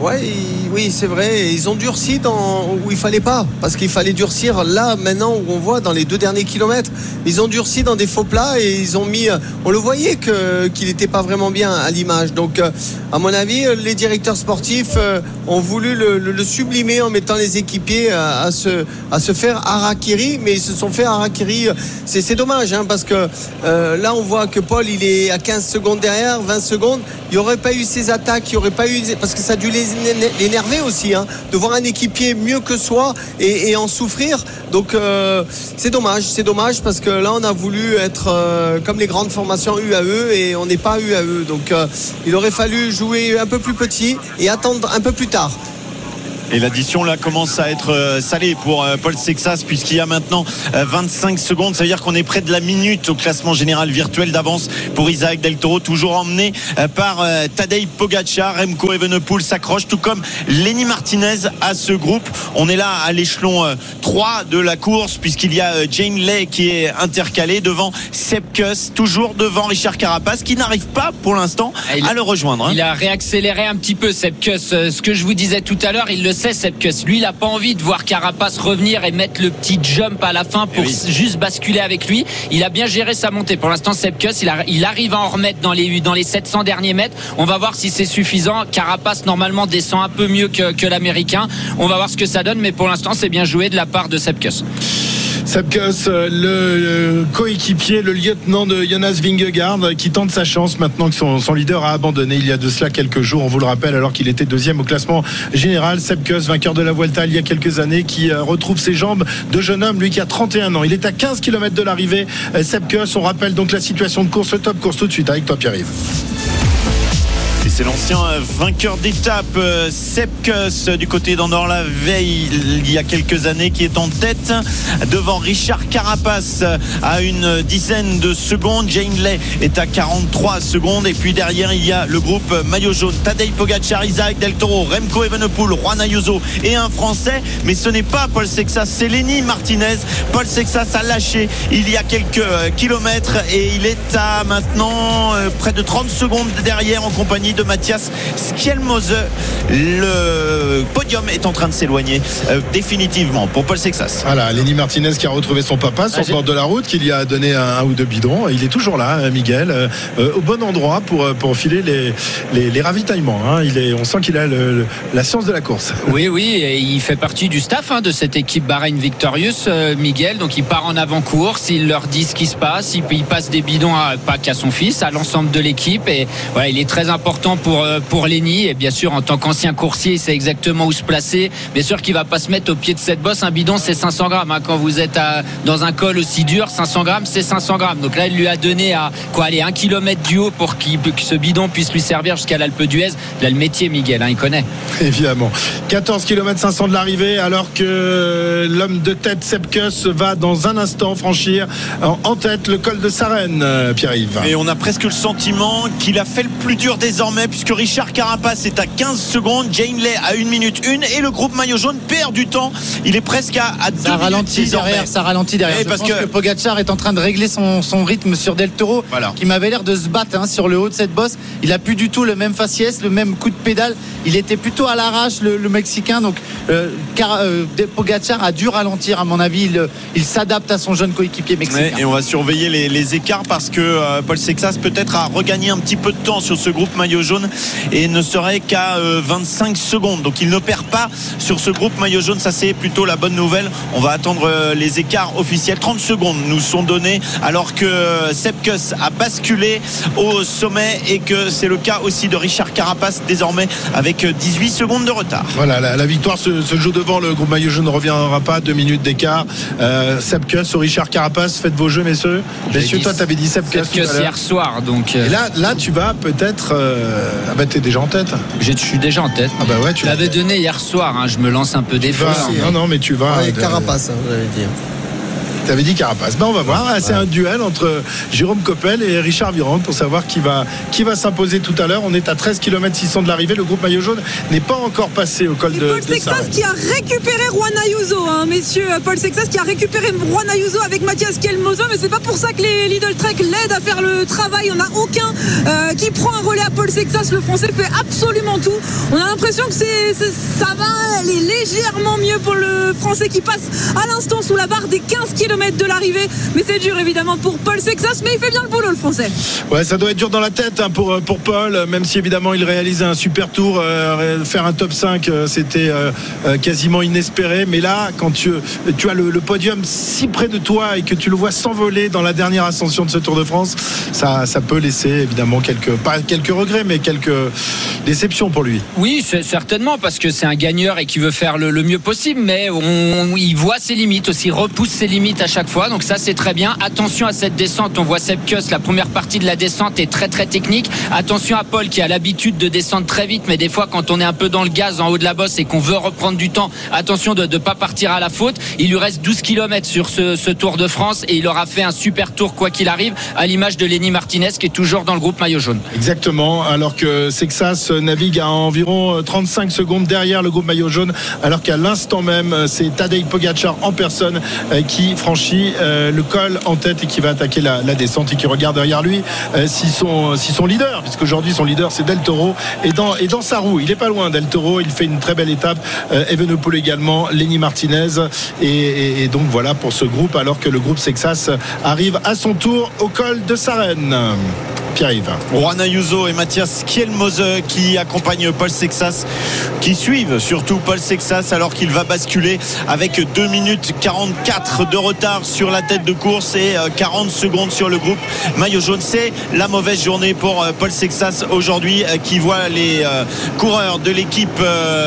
Oui, c'est vrai. Ils ont durci où il fallait pas, parce qu'il fallait durcir là maintenant où on voit dans les 2 derniers kilomètres. Ils ont durci dans des faux plats et ils ont mis. On le voyait qu'il n'était pas vraiment bien à l'image. Donc, à mon avis, les directeurs sportifs ont voulu le sublimer en mettant les équipiers à se faire harakiri, mais ils se sont fait harakiri. C'est dommage, parce que là on voit que Paul il est à 15 secondes derrière, 20 secondes. Il n'y aurait pas eu ces attaques, il n'y aurait pas eu parce que ça a dû l'énerver aussi, hein, de voir un équipier mieux que soi et en souffrir. Donc c'est dommage parce que là on a voulu être comme les grandes formations UAE et on n'est pas UAE. Donc il aurait fallu jouer un peu plus petit et attendre un peu plus tard. Et l'addition là commence à être salée pour Paul Sexas, puisqu'il y a maintenant 25 secondes. Ça veut dire qu'on est près de la minute au classement général virtuel d'avance pour Isaac Del Toro, toujours emmené par Tadej Pogačar. Remco Evenepoel s'accroche, tout comme Lenny Martinez à ce groupe. On est là à l'échelon 3 de la course, puisqu'il y a Jane Lay qui est intercalé devant Sepp Kuss, toujours devant Richard Carapace, qui n'arrive pas pour l'instant à le rejoindre. Il a réaccéléré un petit peu, Sepp Kuss. Ce que je vous disais tout à l'heure, il le sait, Sepp Kuss. Lui, il n'a pas envie de voir Carapace revenir et mettre le petit jump à la fin pour juste basculer avec lui. Il a bien géré sa montée. Pour l'instant, Sepp Kuss, il arrive à en remettre dans les 700 derniers mètres. On va voir si c'est suffisant. Carapace, normalement, descend un peu mieux que l'Américain. On va voir ce que ça donne, mais pour l'instant, c'est bien joué de la part de Sepp Kuss. Sepp Kuss, le coéquipier, le lieutenant de Jonas Vingegaard, qui tente sa chance maintenant que son leader a abandonné il y a de cela quelques jours, on vous le rappelle, alors qu'il était deuxième au classement général. Sepp Kuss, vainqueur de la Vuelta il y a quelques années, qui retrouve ses jambes de jeune homme, lui qui a 31 ans. Il est à 15 km de l'arrivée. Sepp Kuss, on rappelle donc la situation de course, le top course tout de suite avec toi Pierre-Yves. Et c'est l'ancien vainqueur d'étape Sepp Kuss du côté d'Andorre-la-Veille il y a quelques années, qui est en tête devant Richard Carapace à une dizaine de secondes. Jane Lay est à 43 secondes et puis derrière il y a le groupe maillot jaune, Tadej Pogačar, Isaac Del Toro, Remco Evenepoel, Juan Ayuso et un Français, mais ce n'est pas Paul Sexas, c'est Lenny Martinez. Paul Sexas a lâché il y a quelques kilomètres et il est à maintenant près de 30 secondes derrière en compagnie de Matthias Skjelmose. Le podium est en train de s'éloigner définitivement pour Paul Sexas. Voilà, Lenny Martinez qui a retrouvé son papa sur le bord de la route, qui lui a donné un ou deux bidons. Il est toujours là, Miguel, au bon endroit pour filer les ravitaillements. On sent qu'il a la science de la course. Oui, et il fait partie du staff de cette équipe Bahreïn Victorious, Miguel. Donc il part en avant-course, il leur dit ce qui se passe, il passe des bidons pas qu'à son fils, à l'ensemble de l'équipe. Et voilà, il est très important pour Lenny, et bien sûr en tant qu'ancien coursier il sait exactement où se placer. Bien sûr qu'il va pas se mettre au pied de cette bosse. Un bidon c'est 500 grammes quand vous êtes dans un col aussi dur. 500 grammes c'est 500 grammes. Donc là il lui a donné 1 kilomètre du haut pour que ce bidon puisse lui servir jusqu'à l'Alpe d'Huez. Là le métier Miguel, il connaît évidemment. 14 km 500 de l'arrivée, alors que l'homme de tête Sepp Kuss va dans un instant franchir en tête le col de Sarenne, Pierre-Yves. Et on a presque le sentiment qu'il a fait le plus dur désormais, puisque Richard Carapace est à 15 secondes, Jane Lay à 1 minute 1 et le groupe maillot jaune perd du temps. Il est presque à 2 minutes ça ralentit derrière. Je pense que Pogačar est en train de régler son rythme sur Del Toro, qui m'avait l'air de se battre sur le haut de cette bosse. Il a plus du tout le même faciès, le même coup de pédale. Il était plutôt à l'arrache, le Mexicain. Donc Pogačar a dû ralentir à mon avis. Il s'adapte à son jeune coéquipier mexicain. Et on va surveiller les écarts, parce que Paul Sexas peut-être a regagné un petit peu de temps sur ce groupe maillot jaune et ne serait qu'à 25 secondes. Donc il ne perd pas sur ce groupe maillot jaune. Ça c'est plutôt la bonne nouvelle. On va attendre les écarts officiels. 30 secondes nous sont donnés alors que Sepp Kuss a basculé au sommet et que c'est le cas aussi de Richard Carapace désormais avec 18 secondes de retard. Voilà, la victoire se joue devant. Le groupe maillot jaune ne reviendra pas. 2 minutes d'écart. Sepp Kuss ou Richard Carapace, faites vos jeux messieurs. Messieurs, toi t'avais dit Sepp Kuss hier soir. Donc et là tu vas peut-être t'es déjà en tête. Je suis déjà en tête. Tu l'avais donné hier soir. Je me lance un peu des fois. Non mais tu vas. Carapace, vous allez dire. T'avais dit Carapace. On va voir. C'est un duel entre Jérôme Coppel et Richard Virenque pour savoir qui va s'imposer tout à l'heure. On est à 13 km 600 de l'arrivée. Le groupe maillot jaune n'est pas encore passé au col de Paul Sexas qui a récupéré Juan Ayuso, messieurs. Paul Sexas qui a récupéré Juan Ayuso avec Matthias Skjelmose, mais c'est pas pour ça que les Lidl Trek l'aident à faire le travail. On n'a aucun qui prend un relais à Paul Sexas. Le Français fait absolument tout. On a l'impression que ça va aller légèrement mieux pour le Français qui passe à l'instant sous la barre des 15 km. km de l'arrivée. Mais c'est dur évidemment pour Paul Sexas, mais il fait bien le boulot, le Français. Ouais, ça doit être dur dans la tête pour Paul, même si évidemment il réalisait un super tour. Faire un top 5, c'était quasiment inespéré. Mais là, quand tu as le podium si près de toi et que tu le vois s'envoler dans la dernière ascension de ce Tour de France, ça peut laisser évidemment pas quelques regrets, mais quelques déceptions pour lui. Oui, c'est certainement, parce que c'est un gagneur et qui veut faire le mieux possible, mais il voit ses limites aussi, repousse ses limites à chaque fois, donc ça c'est très bien. Attention à cette descente, on voit Sepp Kuss, la première partie de la descente est très très technique. Attention à Paul qui a l'habitude de descendre très vite, mais des fois quand on est un peu dans le gaz en haut de la bosse et qu'on veut reprendre du temps, attention de ne pas partir à la faute. Il lui reste 12 km sur ce Tour de France et il aura fait un super tour quoi qu'il arrive, à l'image de Lenny Martinez qui est toujours dans le groupe maillot jaune. Exactement, alors que Sexas navigue à environ 35 secondes derrière le groupe maillot jaune, alors qu'à l'instant même c'est Tadej Pogačar en personne qui franchit le col en tête et qui va attaquer la descente et qui regarde derrière lui si son leader, puisqu'aujourd'hui son leader c'est Del Toro, et dans sa roue il est pas loin. Del Toro, il fait une très belle étape, Evenepoel également, Lenny Martinez, et donc voilà pour ce groupe, alors que le groupe Sexas arrive à son tour au col de Sarenne. Pierre-Yves. Juan Ayuso et Mathias Kielmose qui accompagnent Paul Sexas, qui suivent surtout Paul Sexas, alors qu'il va basculer avec 2 minutes 44 de retard sur la tête de course et 40 secondes sur le groupe maillot jaune. C'est la mauvaise journée pour Paul Sexas aujourd'hui, qui voit les coureurs de l'équipe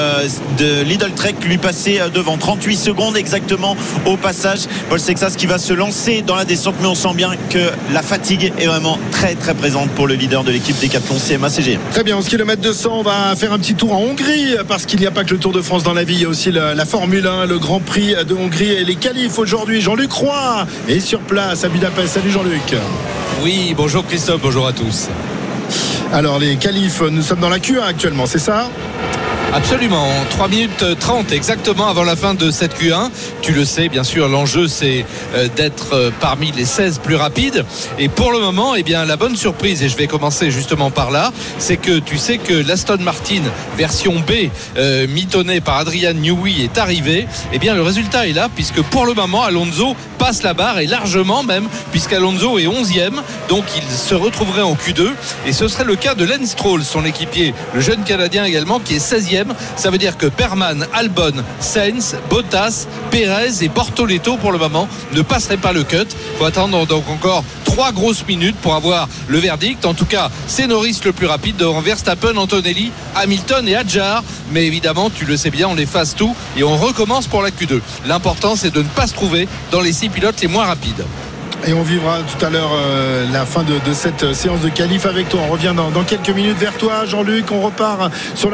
de Lidl Trek lui passer devant. 38 secondes exactement au passage. Paul Sexas qui va se lancer dans la descente, mais on sent bien que la fatigue est vraiment très très présente pour le leader de l'équipe Decathlon CMA-CGM. Très bien, 11 km 200, on va faire un petit tour en Hongrie, parce qu'il n'y a pas que le Tour de France dans la vie, il y a aussi la Formule 1, le Grand Prix de Hongrie et les qualifs aujourd'hui. Jean-Luc Roy est sur place à Budapest. Salut Jean-Luc. Oui, bonjour Christophe, bonjour à tous. Alors les qualifs, nous sommes dans la Q1 actuellement, c'est ça ? Absolument, 3 minutes 30 exactement avant la fin de cette Q1. Tu le sais, bien sûr, l'enjeu c'est d'être parmi les 16 plus rapides. Et pour le moment, eh bien, la bonne surprise, et je vais commencer justement par là, c'est que tu sais que l'Aston Martin version B, mitonnée par Adrian Newey, est arrivée. Eh bien, le résultat est là, puisque pour le moment, Alonso passe la barre, et largement même, puisqu'Alonso est 11e, donc il se retrouverait en Q2. Et ce serait le cas de Lance Stroll, son équipier, le jeune Canadien également, qui est 16e. Ça veut dire que Perman, Albon, Sainz, Bottas, Perez et Bortoleto pour le moment ne passeraient pas le cut. Il faut attendre donc encore 3 grosses minutes pour avoir le verdict. En tout cas, c'est Norris le plus rapide devant Verstappen, Antonelli, Hamilton et Hadjar. Mais évidemment, tu le sais bien, on efface tout et on recommence pour la Q2. L'important, c'est de ne pas se trouver dans les 6 pilotes les moins rapides. Et on vivra tout à l'heure la fin de cette séance de qualif avec toi. On revient dans quelques minutes vers toi, Jean-Luc. On repart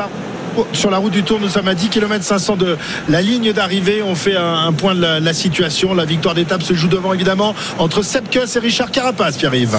sur la route du Tour. Nous sommes à 10 km 500 de la ligne d'arrivée. On fait un point de la situation. La victoire d'étape se joue devant, évidemment, entre Sepp Kuss et Richard Carapace, Pierre-Yves.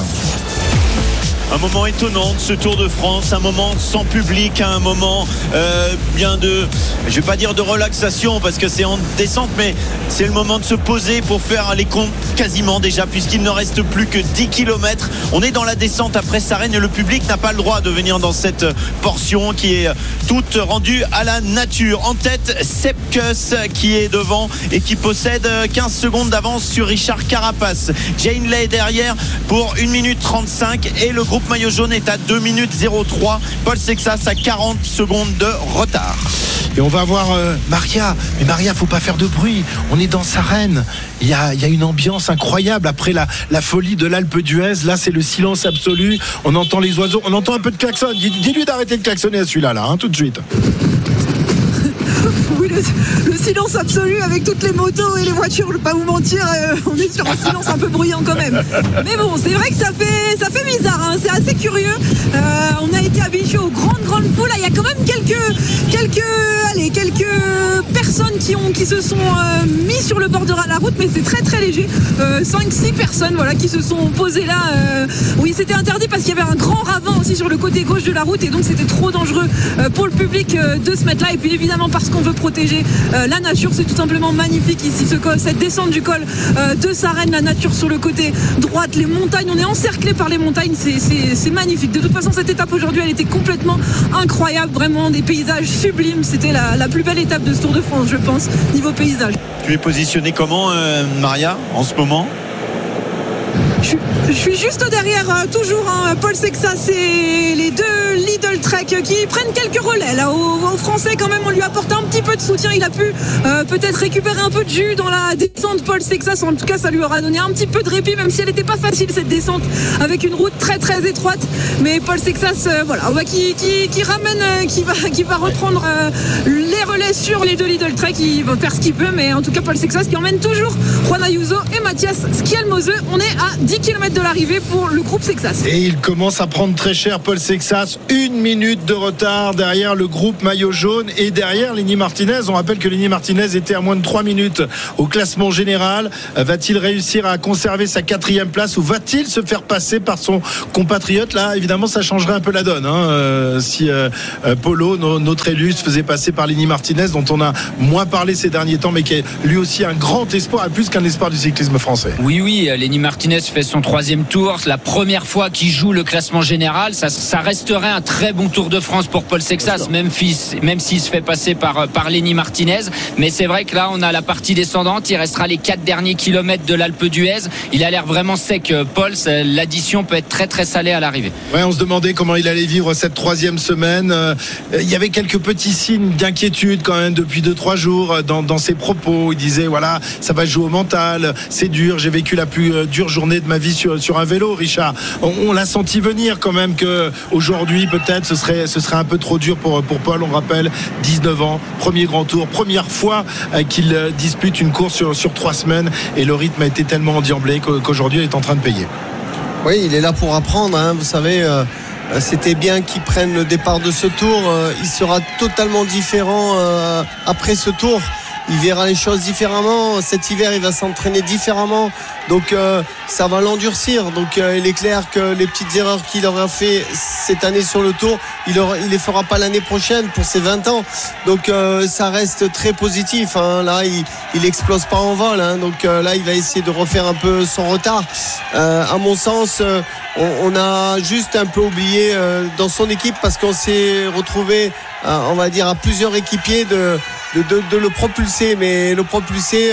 Un moment étonnant de ce Tour de France, un moment sans public, un moment bien de, je vais pas dire de relaxation parce que c'est en descente, mais c'est le moment de se poser pour faire les comptes quasiment déjà, puisqu'il ne reste plus que 10 km. On est dans la descente après Sarenne et le public n'a pas le droit de venir dans cette portion qui est toute rendue à la nature. En tête, Sepp Kuss qui est devant et qui possède 15 secondes d'avance sur Richard Carapace. Jane Lay derrière pour 1 minute 35 et le groupe maillot jaune est à 2 minutes 03. Paul Sexas à 40 secondes de retard. Et on va voir Maria. Mais Maria, faut pas faire de bruit. On est dans Sarenne. Il y a une ambiance incroyable après la folie de l'Alpe d'Huez. Là, c'est le silence absolu. On entend les oiseaux. On entend un peu de klaxon. Dis-lui d'arrêter de klaxonner à celui-là, tout de suite. Oui, le silence absolu avec toutes les motos et les voitures, je ne vais pas vous mentir, on est sur un silence un peu bruyant quand même. Mais bon, c'est vrai que ça fait bizarre, c'est assez curieux. On a été habitués aux grandes poules. Là, il y a quand même quelques personnes qui se sont mis sur le bord de la route, mais c'est très très léger. 5-6 personnes qui se sont posées là. Oui, c'était interdit parce qu'il y avait un grand ravin aussi sur le côté gauche de la route et donc c'était trop dangereux pour le public de se mettre là. Et puis évidemment parce qu'on veut protéger la nature, c'est tout simplement magnifique ici cette descente du col de Sarenne, la nature sur le côté droite, les montagnes, on est encerclé par les montagnes, c'est magnifique. De toute façon, cette étape aujourd'hui elle était complètement incroyable, vraiment des paysages sublimes. C'était la plus belle étape de ce Tour de France hein, je pense, niveau paysage. Tu es positionné comment, Maria, en ce moment? Je suis juste derrière toujours Paul Sexas et les deux Lidl Trek qui prennent quelques relais là aux Français quand même. On lui apporte un petit peu de soutien, il a pu peut-être récupérer un peu de jus dans la descente. Paul Sexas, en tout cas ça lui aura donné un petit peu de répit, même si elle n'était pas facile cette descente avec une route très très étroite. Mais Paul Sexas on voit qui ramène, qui va reprendre les relais sur les deux Lidl Trek. Il va faire ce qu'il peut, mais en tout cas Paul Sexas qui emmène toujours Juan Ayuso et Mathias Schialmose. On est à 10 km de l'arrivée pour le groupe Sexas. Et il commence à prendre très cher, Paul Sexas. 1 minute de retard derrière le groupe maillot jaune et derrière Lenny Martinez. On rappelle que Lenny Martinez était à moins de 3 minutes au classement général. Va-t-il réussir à conserver sa 4e place ou va-t-il se faire passer par son compatriote? Là, évidemment, ça changerait un peu la donne. Si Polo, notre élu, se faisait passer par Lenny Martinez, dont on a moins parlé ces derniers temps, mais qui est lui aussi un grand espoir, plus qu'un espoir du cyclisme français. Oui, Lenny Martinez fait son 3e tour, c'est la première fois qu'il joue le classement général. Ça resterait un très bon Tour de France pour Paul Sexas, même s'il se fait passer par Lenny Martinez. Mais c'est vrai que là on a la partie descendante, il restera les 4 derniers kilomètres de l'Alpe d'Huez. Il a l'air vraiment sec, Paul. L'addition peut être très très salée à l'arrivée. Ouais, on se demandait comment il allait vivre cette 3e semaine. Il y avait quelques petits signes d'inquiétude quand même depuis 2-3 jours dans ses propos. Il disait voilà, ça va jouer au mental, c'est dur, j'ai vécu la plus dure journée de ma vie sur un vélo, Richard. On l'a senti venir quand même que aujourd'hui peut-être ce serait un peu trop dur pour Paul. On rappelle 19 ans, premier grand tour, première fois qu'il dispute une course sur 3 semaines et le rythme a été tellement endiablé qu'aujourd'hui il est en train de payer. Oui, il est là pour apprendre, vous savez. C'était bien qu'il prenne le départ de ce tour. Il sera totalement différent après ce tour. Il verra les choses différemment. Cet hiver, il va s'entraîner différemment. Donc, ça va l'endurcir. Donc, il est clair que les petites erreurs qu'il aura fait cette année sur le Tour, il les fera pas l'année prochaine pour ses 20 ans. Donc, ça reste très positif. Là, il explose pas en vol. Donc, là, il va essayer de refaire un peu son retard. À mon sens, on a juste un peu oublié dans son équipe parce qu'on s'est retrouvé, on va dire, à plusieurs équipiers de le propulser, mais le propulser,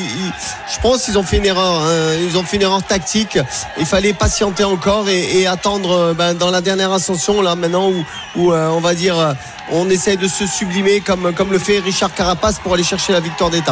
je pense qu'ils ont fait une erreur. Ils ont fait une erreur tactique. Il fallait patienter encore et attendre dans la dernière ascension là maintenant où on va dire on essaye de se sublimer comme le fait Richard Carapace pour aller chercher la victoire d'étape.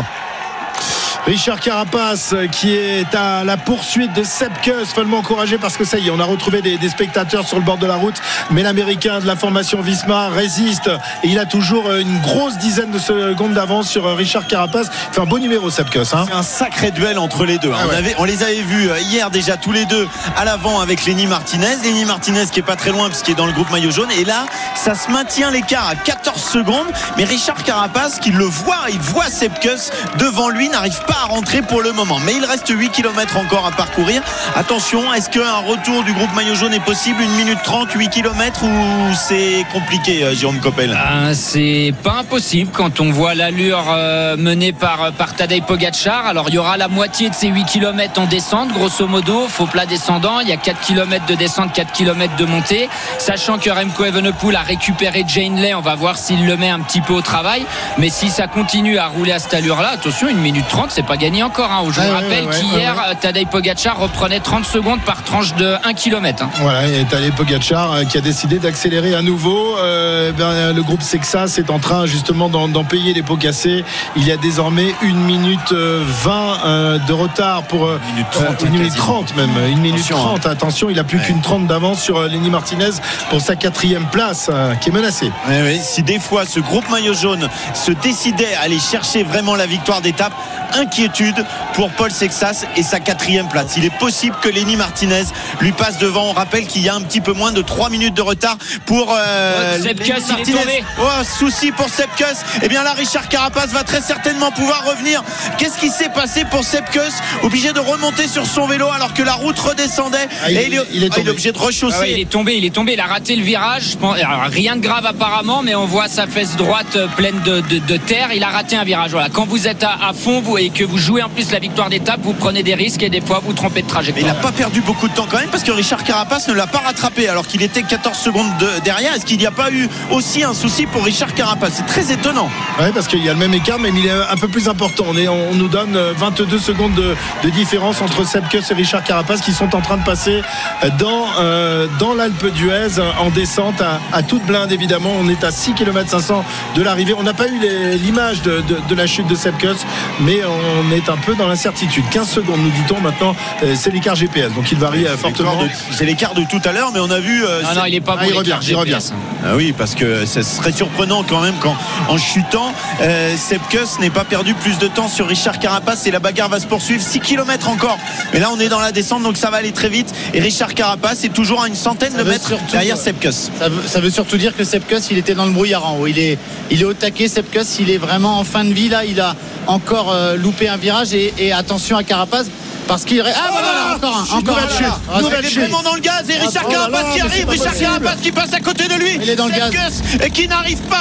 Richard Carapace qui est à la poursuite de Sepp Kuss, follement encouragé parce que ça y est, on a retrouvé des spectateurs sur le bord de la route, mais l'Américain de la formation Visma résiste et il a toujours une grosse dizaine de secondes d'avance sur Richard Carapace. Il fait un beau numéro Sepp Kuss. C'est un sacré duel entre les deux. On les avait vus hier déjà tous les deux à l'avant avec Lenny Martinez qui est pas très loin puisqu'il est dans le groupe maillot jaune, et là ça se maintient l'écart à 14 secondes, mais Richard Carapace qui il voit Sepp Kuss devant lui, n'arrive pas à rentrer pour le moment, mais il reste 8 km encore à parcourir. Attention, est-ce qu'un retour du groupe maillot jaune est possible? 1 minute 30, 8 km, ou c'est compliqué, Jérôme Coppel? C'est pas impossible quand on voit l'allure menée par Tadej Pogačar. Alors il y aura la moitié de ces 8 km en descente grosso modo, faux plat descendant, il y a 4 km de descente, 4 km de montée, sachant que Remco Evenepoel a récupéré Jane Lay. On va voir s'il le met un petit peu au travail, mais si ça continue à rouler à cette allure là, attention, 1 minute 30 c'est pas gagné encore. Je vous rappelle qu'hier Tadej Pogačar reprenait 30 secondes par tranche de 1 km. Voilà, et Tadej Pogačar qui a décidé d'accélérer à nouveau. Le groupe Sexas est en train justement d'en payer les pots cassés. Il y a désormais 1 minute 20 de retard pour 1 minute 30 même. 1 minute 30, attention, il a plus qu'une 30 d'avance sur Lenny Martinez pour sa 4e place qui est menacée. Oui, si des fois ce groupe maillot jaune se décidait à aller chercher vraiment la victoire d'étape, inquiétude pour Paul Sexas et sa 4e place. Il est possible que Lenny Martinez lui passe devant. On rappelle qu'il y a un petit peu moins de 3 minutes de retard pour Sepp Kuss, il est tombé. Souci pour Sepp Kuss. Et bien là, Richard Carapace va très certainement pouvoir revenir. Qu'est-ce qui s'est passé pour Sepp Kuss? Obligé de remonter sur son vélo alors que la route redescendait. Il est obligé de rechausser. Il est tombé. Il a raté le virage. Alors, rien de grave apparemment, mais on voit sa fesse droite pleine de terre. Il a raté un virage. Voilà. Quand vous êtes à fond et que vous jouez en plus la victoire d'étape, vous prenez des risques et des fois vous trompez de trajectoire. Mais il n'a pas perdu beaucoup de temps quand même parce que Richard Carapace ne l'a pas rattrapé alors qu'il était 14 secondes derrière. Est-ce qu'il n'y a pas eu aussi un souci pour Richard Carapace? C'est très étonnant. Oui, parce qu'il y a le même écart, mais il est un peu plus important. On nous donne 22 secondes de différence entre Sepp Kuss et Richard Carapace qui sont en train de passer dans l'Alpe d'Huez en descente à toute blinde évidemment. On est à 6 km 500 de l'arrivée. On n'a pas eu l'image de la chute de Sepp Kuss, mais on est un peu dans l'incertitude. 15 secondes nous dit-on maintenant, c'est l'écart GPS, donc il varie fortement. C'est l'écart de tout à l'heure, mais on a vu non, il est pas bon, il revient. Ah oui, parce que ce serait surprenant quand même qu'en chutant Sepp Kuss n'ait pas perdu plus de temps sur Richard Carapace et la bagarre va se poursuivre. 6 km encore, mais là on est dans la descente, donc ça va aller très vite et Richard Carapace est toujours à une centaine de mètres derrière Sepp Kuss. Ça veut surtout dire que Sepp Kuss il était dans le brouillard en haut, il est au taquet. Sepp Kuss il est vraiment en fin de vie là, il a encore loupé un virage et attention à Carapace parce qu'il voilà, encore un nouvelle chute vraiment dans le gaz et Richard Carapace qui arrive, Richard Carapace qui passe à côté de lui, Sepp Kuss qui n'arrive pas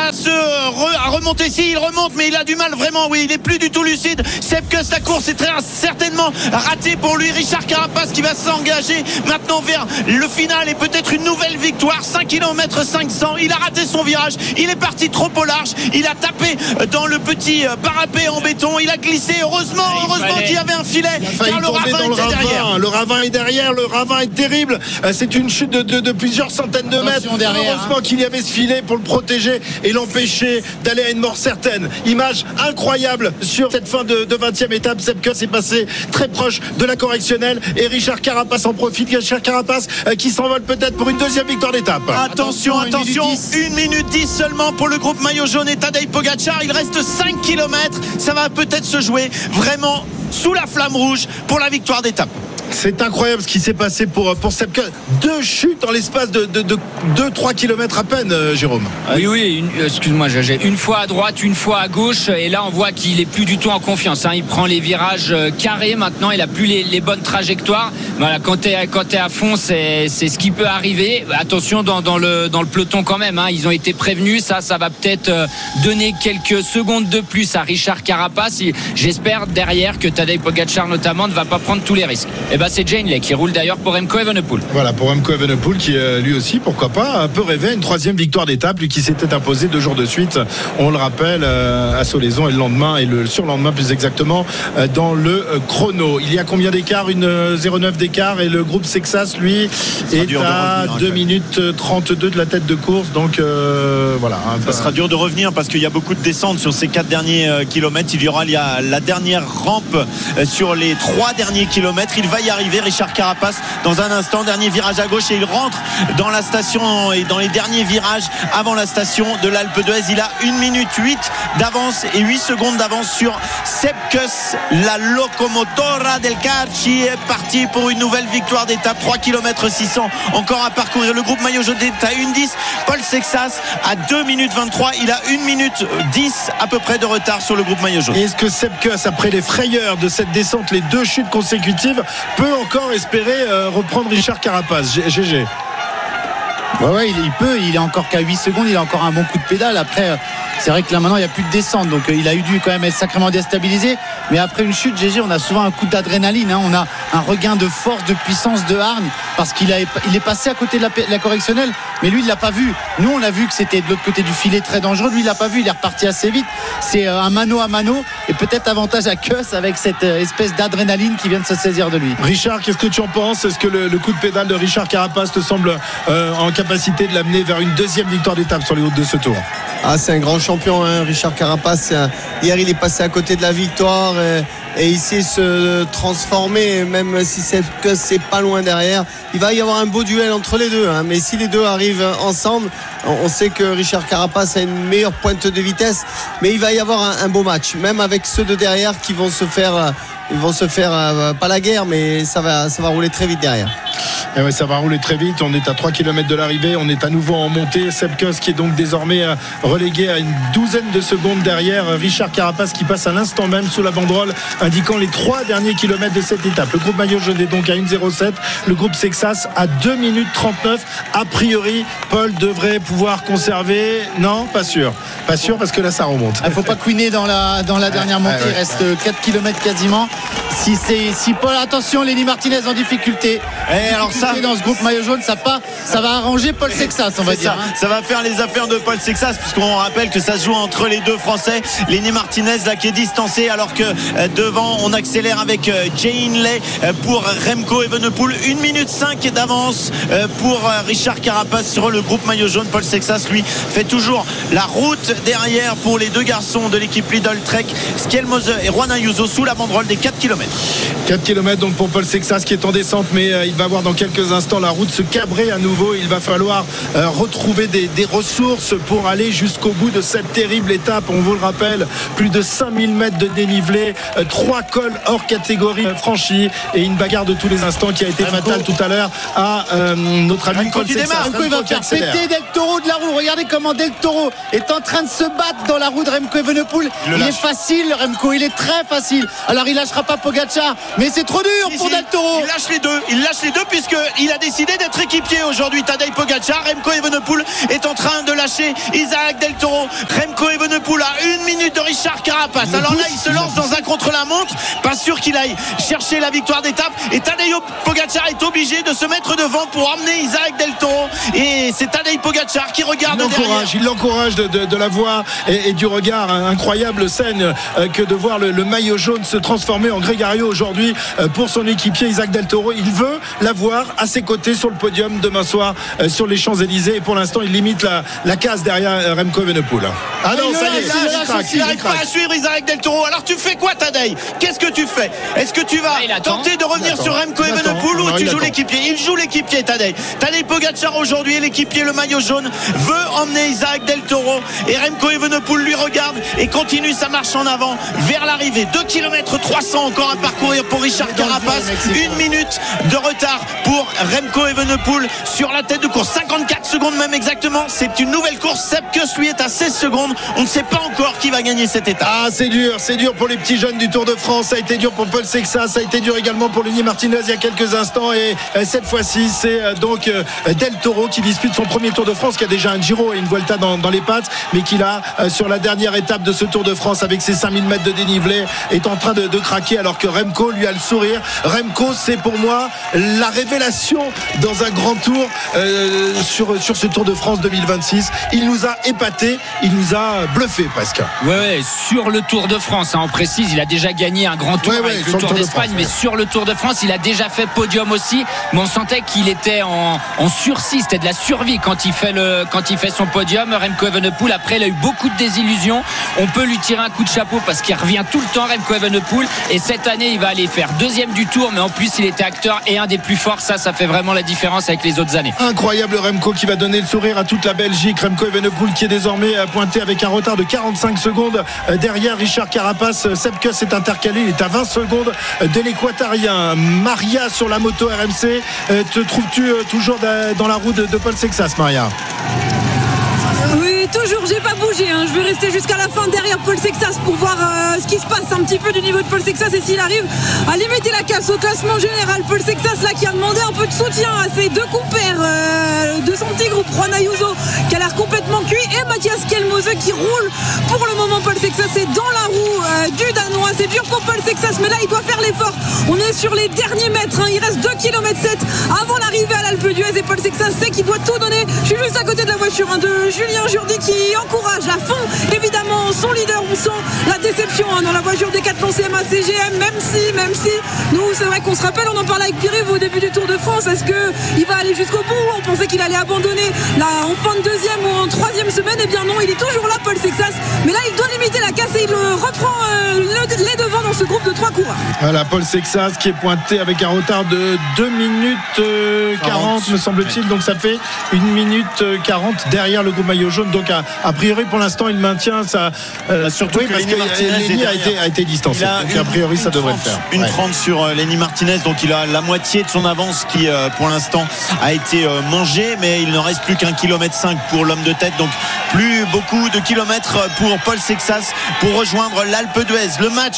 à remonter. Si il remonte mais il a du mal vraiment, oui, il est plus du tout lucide. Sepp Kuss, la course est très certainement ratée pour lui. Richard Carapace qui va s'engager maintenant vers le final et peut-être une nouvelle victoire. 5 km 500, il a raté son virage, il est parti trop au large, il a tapé dans le petit parapet en béton, il a glissé, heureusement qu'il y avait un filet. Car le ravin est derrière, le ravin est terrible. C'est une chute de plusieurs centaines de mètres. Heureusement qu'il y avait ce filet pour le protéger et l'empêcher d'aller à une mort certaine. Image incroyable sur cette fin de 20e étape. Sepp Kuss est passé très proche de la correctionnelle et Richard Carapace en profite. Richard Carapace qui s'envole peut-être pour une deuxième victoire d'étape. Attention, 1 minute 10 seulement pour le groupe maillot jaune et Tadej Pogacar. Il reste 5 km, ça va peut-être se jouer vraiment sous la flamme rouge pour la victoire d'étape. C'est incroyable ce qui s'est passé pour Sepp Kuss. 2 chutes en l'espace de 2-3 km à peine, Jérôme. Oui, excuse-moi, j'ai une fois à droite, une fois à gauche, et là on voit qu'il est plus du tout en confiance. Il prend les virages carrés maintenant, il a plus les bonnes trajectoires. Voilà, quand t'es à fond, c'est ce qui peut arriver. Attention dans le peloton quand même. Ils ont été prévenus. Ça va peut-être donner quelques secondes de plus à Richard Carapace. J'espère derrière que Tadej Pogacar notamment ne va pas prendre tous les risques. C'est Jane Lay qui roule d'ailleurs pour Remco Evenepoel. Voilà, pour Remco Evenepoel qui lui aussi, pourquoi pas, un peu rêvé à une 3e victoire d'étape, lui qui s'était imposé 2 jours de suite, on le rappelle, à Solaizon et le lendemain et le surlendemain plus exactement dans le chrono. Il y a combien d'écart? Une 0,9 d'écart et le groupe Sexas lui est à 2 minutes 32 de la tête de course, donc voilà. Ça sera dur de revenir parce qu'il y a beaucoup de descentes sur ces 4 derniers kilomètres. Il y aura la dernière rampe sur les 3 derniers kilomètres. Il va y arriver, Richard Carapace, dans un instant. Dernier virage à gauche et il rentre dans la station et dans les derniers virages avant la station de l'Alpe d'Huez. Il a 1 minute 8 d'avance et 8 secondes d'avance sur Sepp Kuss. La locomotora del Carchi est partie pour une nouvelle victoire d'étape. 3 km 600 encore à parcourir. Le groupe maillot jaune est à 1,10. Paul Sexas à 2 minutes 23. Il a 1 minute 10 à peu près de retard sur le groupe maillot jaune. Est-ce que Sepp Kuss, après les frayeurs de cette descente, les 2 chutes consécutives, peut encore espérer reprendre Richard Carapace? GG. Ouais, il peut, il est encore qu'à 8 secondes, il a encore un bon coup de pédale. Après, c'est vrai que là maintenant il n'y a plus de descente, donc il a eu dû quand même être sacrément déstabilisé. Mais après une chute, GG, on a souvent un coup d'adrénaline, on a un regain de force, de puissance, de hargne, parce il est passé à côté de la correctionnelle, mais lui il l'a pas vu. Nous on a vu que c'était de l'autre côté du filet très dangereux, lui il l'a pas vu, il est reparti assez vite. C'est un mano à mano et peut-être avantage à Kuss avec cette espèce d'adrénaline qui vient de se saisir de lui. Richard, qu'est-ce que tu en penses? Est-ce que le coup de pédale de Richard Carapace te semble en capacité de l'amener vers une deuxième victoire d'étape sur les routes de ce tour? C'est un grand champion, Richard Carapace. Hier il est passé à côté de la victoire et il sait se transformer, même si c'est pas loin derrière. Il va y avoir un beau duel entre les deux, mais si les deux arrivent ensemble, on sait que Richard Carapace a une meilleure pointe de vitesse, mais il va y avoir un beau match, même avec ceux de derrière qui vont se faire pas la guerre, mais ça va rouler très vite derrière. Et ouais, ça va rouler très vite. On est à 3 km de l'arrivée. On est à nouveau en montée. Sepp Kuss qui est donc désormais relégué à une douzaine de secondes derrière Richard Carapace qui passe à l'instant même sous la banderole indiquant les 3 derniers kilomètres de cette étape. Le groupe maillot jaune est donc à 1,07. Le groupe Sexas à 2 minutes 39. A priori, Paul devrait pouvoir conserver. Non, pas sûr parce que là ça remonte. Il ne faut pas couiner dans la dernière montée. Il reste 4 km quasiment. Si Paul, attention, Lenny Martinez en difficulté. Et alors ça, dans ce groupe maillot jaune, ça va arranger Paul Sexas, on va dire. Ça va faire les affaires de Paul Sexas, puisqu'on rappelle que ça se joue entre les deux Français. Lenny Martinez là qui est distancé, alors que devant on accélère avec Jay Hindley pour Remco Evenepoel. 1 minute 5 d'avance pour Richard Carapace sur le groupe maillot jaune. Paul Sexas lui fait toujours la route derrière pour les deux garçons de l'équipe Lidl Trek, Skjelmose et Juan Ayuso sous la banderole des 4 km. 4 km donc pour Paul Sexas qui est en descente, mais il va voir dans quelques instants la route se cabrer à nouveau. Il va falloir retrouver des ressources pour aller jusqu'au bout de cette terrible étape. On vous le rappelle, plus de 5000 mètres de dénivelé, 3 cols hors catégorie franchis et une bagarre de tous les instants qui a été fatale tout à l'heure à notre ami Paul Sexas. Remco, il va faire péter Del Toro de la roue. Regardez comment Del Toro est en train de se battre dans la roue de Remco Evenepoel. Il est facile, Remco, il est très facile. Alors il lâchera pas Pogacar, mais c'est trop dur pour Del Toro. Il lâche les deux puisqu'il a décidé d'être équipier aujourd'hui. Tadej Pogacar. Remco Evenepoel est en train de lâcher Isaac Del Toro. Remco Evenepoel à 1 minute de Richard Carapace. Alors là il se lance dans un contre-la-montre, pas sûr qu'il aille chercher la victoire d'étape, et Tadej Pogacar est obligé de se mettre devant pour emmener Isaac Del Toro, et c'est Tadej Pogacar qui regarde il l'encourage de la voix et du regard. Incroyable scène que de voir le maillot jaune se transformer en grégario aujourd'hui pour son équipier Isaac Del Toro. Il veut l'avoir à ses côtés sur le podium demain soir sur les Champs-Élysées, et pour l'instant il limite la case derrière Remco Evenepoel. Ah non, ça y est, il n'arrive pas à suivre Isaac Del Toro. Alors tu fais quoi, Tadej? Qu'est-ce que tu fais? Est-ce que tu vas tenter de revenir sur Remco Evenepoel ou tu joues l'équipier? Il joue l'équipier, Tadej Pogacar aujourd'hui, l'équipier, le maillot jaune, veut emmener Isaac Del Toro, et Remco Evenepoel lui regarde et continue sa marche en avant vers l'arrivée. 2 km 300 encore à parcourir pour Richard Carapace. 1 minute de retard pour Remco Evenepoel sur la tête de course. 54 secondes même exactement. C'est une nouvelle course. Sepp Kuss lui est à 16 secondes. On ne sait pas encore qui va gagner cette étape. Ah, c'est dur pour les petits jeunes du Tour de France. Ça a été dur pour Paul Sexas, ça a été dur également pour Lenny Martinez il y a quelques instants, et cette fois-ci c'est donc Del Toro qui dispute son premier Tour de France, qui a déjà un Giro et une Vuelta dans les pattes, mais qui là sur la dernière étape de ce Tour de France avec ses 5000 mètres de dénivelé est en train de craquer, alors que Remco lui a le sourire. Remco, c'est pour moi la révélation dans un grand tour sur ce Tour de France 2026. Il nous a épaté, il nous a bluffé presque. Ouais, sur le Tour de France, on précise, il a déjà gagné un grand tour avec le Tour d'Espagne, mais sur le Tour de France il a déjà fait podium aussi, mais on sentait qu'il était en sursis, c'était de la survie quand il fait son podium. Remco Evenepoel, après il a eu beaucoup de désillusions, on peut lui tirer un coup de chapeau parce qu'il revient tout le temps, Remco Evenepoel, et cette année il va aller faire 2e du Tour, mais en plus il était acteur et un des plus forts. Ça fait vraiment la différence avec les autres années. Incroyable Remco qui va donner le sourire à toute la Belgique. Remco Evenepoel qui est désormais pointé avec un retard de 45 secondes derrière Richard Carapace. Sepp Kuss est intercalé, il est à 20 secondes de l'Équatorien. Maria sur la moto RMC, te trouves-tu toujours dans la roue de Paul Sexas, Maria? Oui, toujours, j'ai pas bougé, je vais rester jusqu'à la fin derrière Paul Sexas pour voir ce qui se passe un petit peu du niveau de Paul Sexas, et s'il arrive à limiter la casse au classement général. Paul Sexas là qui a demandé un peu de soutien à ses deux compères de son petit groupe, Juan Ayuso qui a l'air complètement cuit, et Matthias Skjelmose qui roule pour le moment. Paul Sexas est dans la roue du Danois. C'est dur pour Paul Sexas, mais là il doit faire l'effort. On est sur les derniers mètres, il reste 2 km 7 avant l'arrivée à l'Alpe d'Huez, et Paul Sexas sait qu'il doit tout donner. Je suis juste à côté de la voiture de Julien Jourdi qui encourage à fond évidemment son leader. On sent la déception dans la voiture Decathlon CMA CGM, même si nous, c'est vrai qu'on se rappelle, on en parlait avec Pierre au début du Tour de France, est-ce qu'il va aller jusqu'au bout? On pensait qu'il allait abandonner là en fin de 2e ou en 3e semaine. Eh bien non, il est toujours là, Paul Sexas, mais là il doit limiter la casse et il reprend les devants dans ce groupe de 3 coureurs. Voilà, Paul Sexas qui est pointé avec un retard de 2 minutes 40 me semble-t-il, donc ça fait 1 minute 40 derrière le groupe maillot jaune. Donc a priori pour l'instant il maintient sa surtout que parce que Lenny a été distancé, donc a priori ça devrait le faire. Une 30 sur Lenny Martinez, donc il a la moitié de son avance qui pour l'instant a été mangée, mais il ne reste plus qu'1,5 km pour l'homme de tête, donc plus beaucoup de kilomètres pour Paul Sexas pour rejoindre l'Alpe d'Huez. Le match devant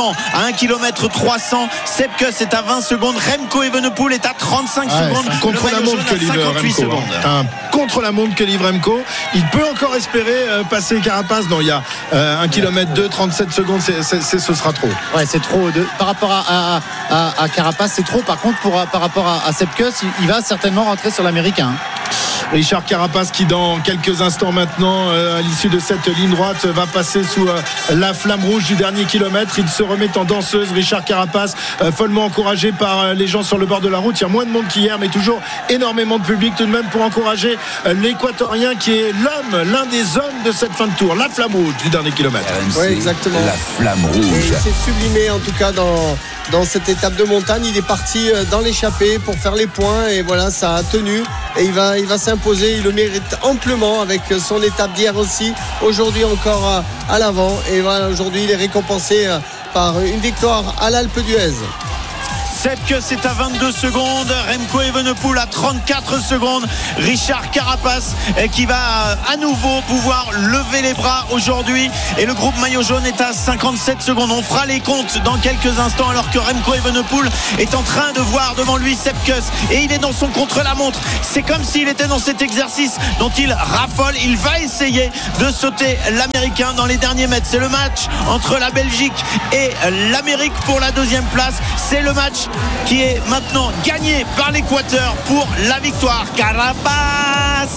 maintenant à 1 km 300. Sepkus est à 20 secondes. Remco Evenepoel est à 35 secondes. Contre la montre que livre Remco. Contre la montre que livre Remco. Il peut encore espérer passer Carapace. Non, il y a 1 km 2, 37 secondes. Ce sera trop. Ouais, c'est trop. Par rapport à Carapace, c'est trop. Par contre, par rapport à Sepkus, il va certainement rentrer sur l'américain. Richard Carapace qui dans quelques instants maintenant à l'issue de cette ligne droite va passer sous la flamme rouge du dernier kilomètre. Il se remet en danseuse. Richard Carapace follement encouragé par les gens sur le bord de la route. Il y a moins de monde qu'hier mais toujours énormément de public tout de même pour encourager l'équatorien qui est l'un des hommes de cette fin de tour. La flamme rouge du dernier kilomètre. Oui, exactement. La flamme rouge. Et c'est sublimé en tout cas dans cette étape de montagne. Il est parti dans l'échappée pour faire les points et voilà, ça a tenu et il va s'imposer. Il le mérite amplement avec son étape d'hier aussi. Aujourd'hui encore à l'avant et voilà, aujourd'hui il est récompensé par une victoire à l'Alpe d'Huez. Sepkus est à 22 secondes, Remco Evenepoel à 34 secondes, Richard Carapace qui va à nouveau pouvoir lever les bras aujourd'hui et le groupe maillot jaune est à 57 secondes. On fera les comptes dans quelques instants alors que Remco Evenepoel est en train de voir devant lui Sepkus et il est dans son contre-la-montre. C'est comme s'il était dans cet exercice dont il raffole. Il va essayer de sauter l'Américain dans les derniers mètres. C'est le match entre la Belgique et l'Amérique pour la deuxième place. C'est le match qui est maintenant gagné par l'Équateur pour la victoire. Carapace,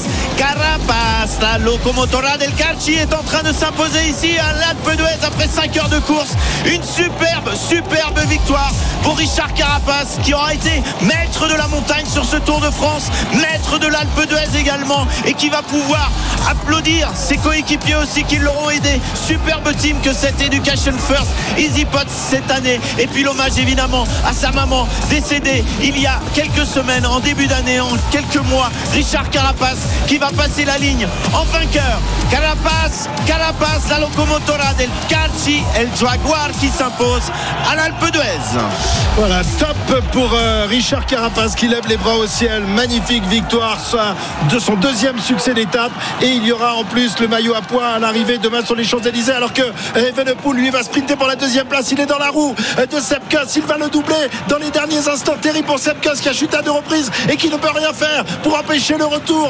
la Locomotora del Carchi est en train de s'imposer ici à l'Alpe d'Huez après 5 heures de course. Une superbe victoire pour Richard Carapace qui aura été maître de la montagne sur ce Tour de France, maître de l'Alpe d'Huez également et qui va pouvoir applaudir ses coéquipiers aussi qui l'auront aidé. Superbe team que cette Education First Easy Pots cette année et puis l'hommage évidemment à sa maman décédée il y a quelques semaines en début d'année, en quelques mois. Richard Carapace qui va passer la ligne en vainqueur. Carapace, la Locomotora del Carchi, El Jaguar qui s'impose à l'Alpe d'Huez. Voilà, top pour Richard Carapace qui lève les bras au ciel. Magnifique victoire de son deuxième succès d'étape et il y aura en plus le maillot à pois à l'arrivée demain sur les Champs-Élysées alors que Evenepoel lui va sprinter pour la deuxième place. Il est dans la roue de Sepkus, il va le doubler dans les derniers instants. Terrible pour Sepkus qui a chuté à 2 reprises et qui ne peut rien faire pour empêcher le retour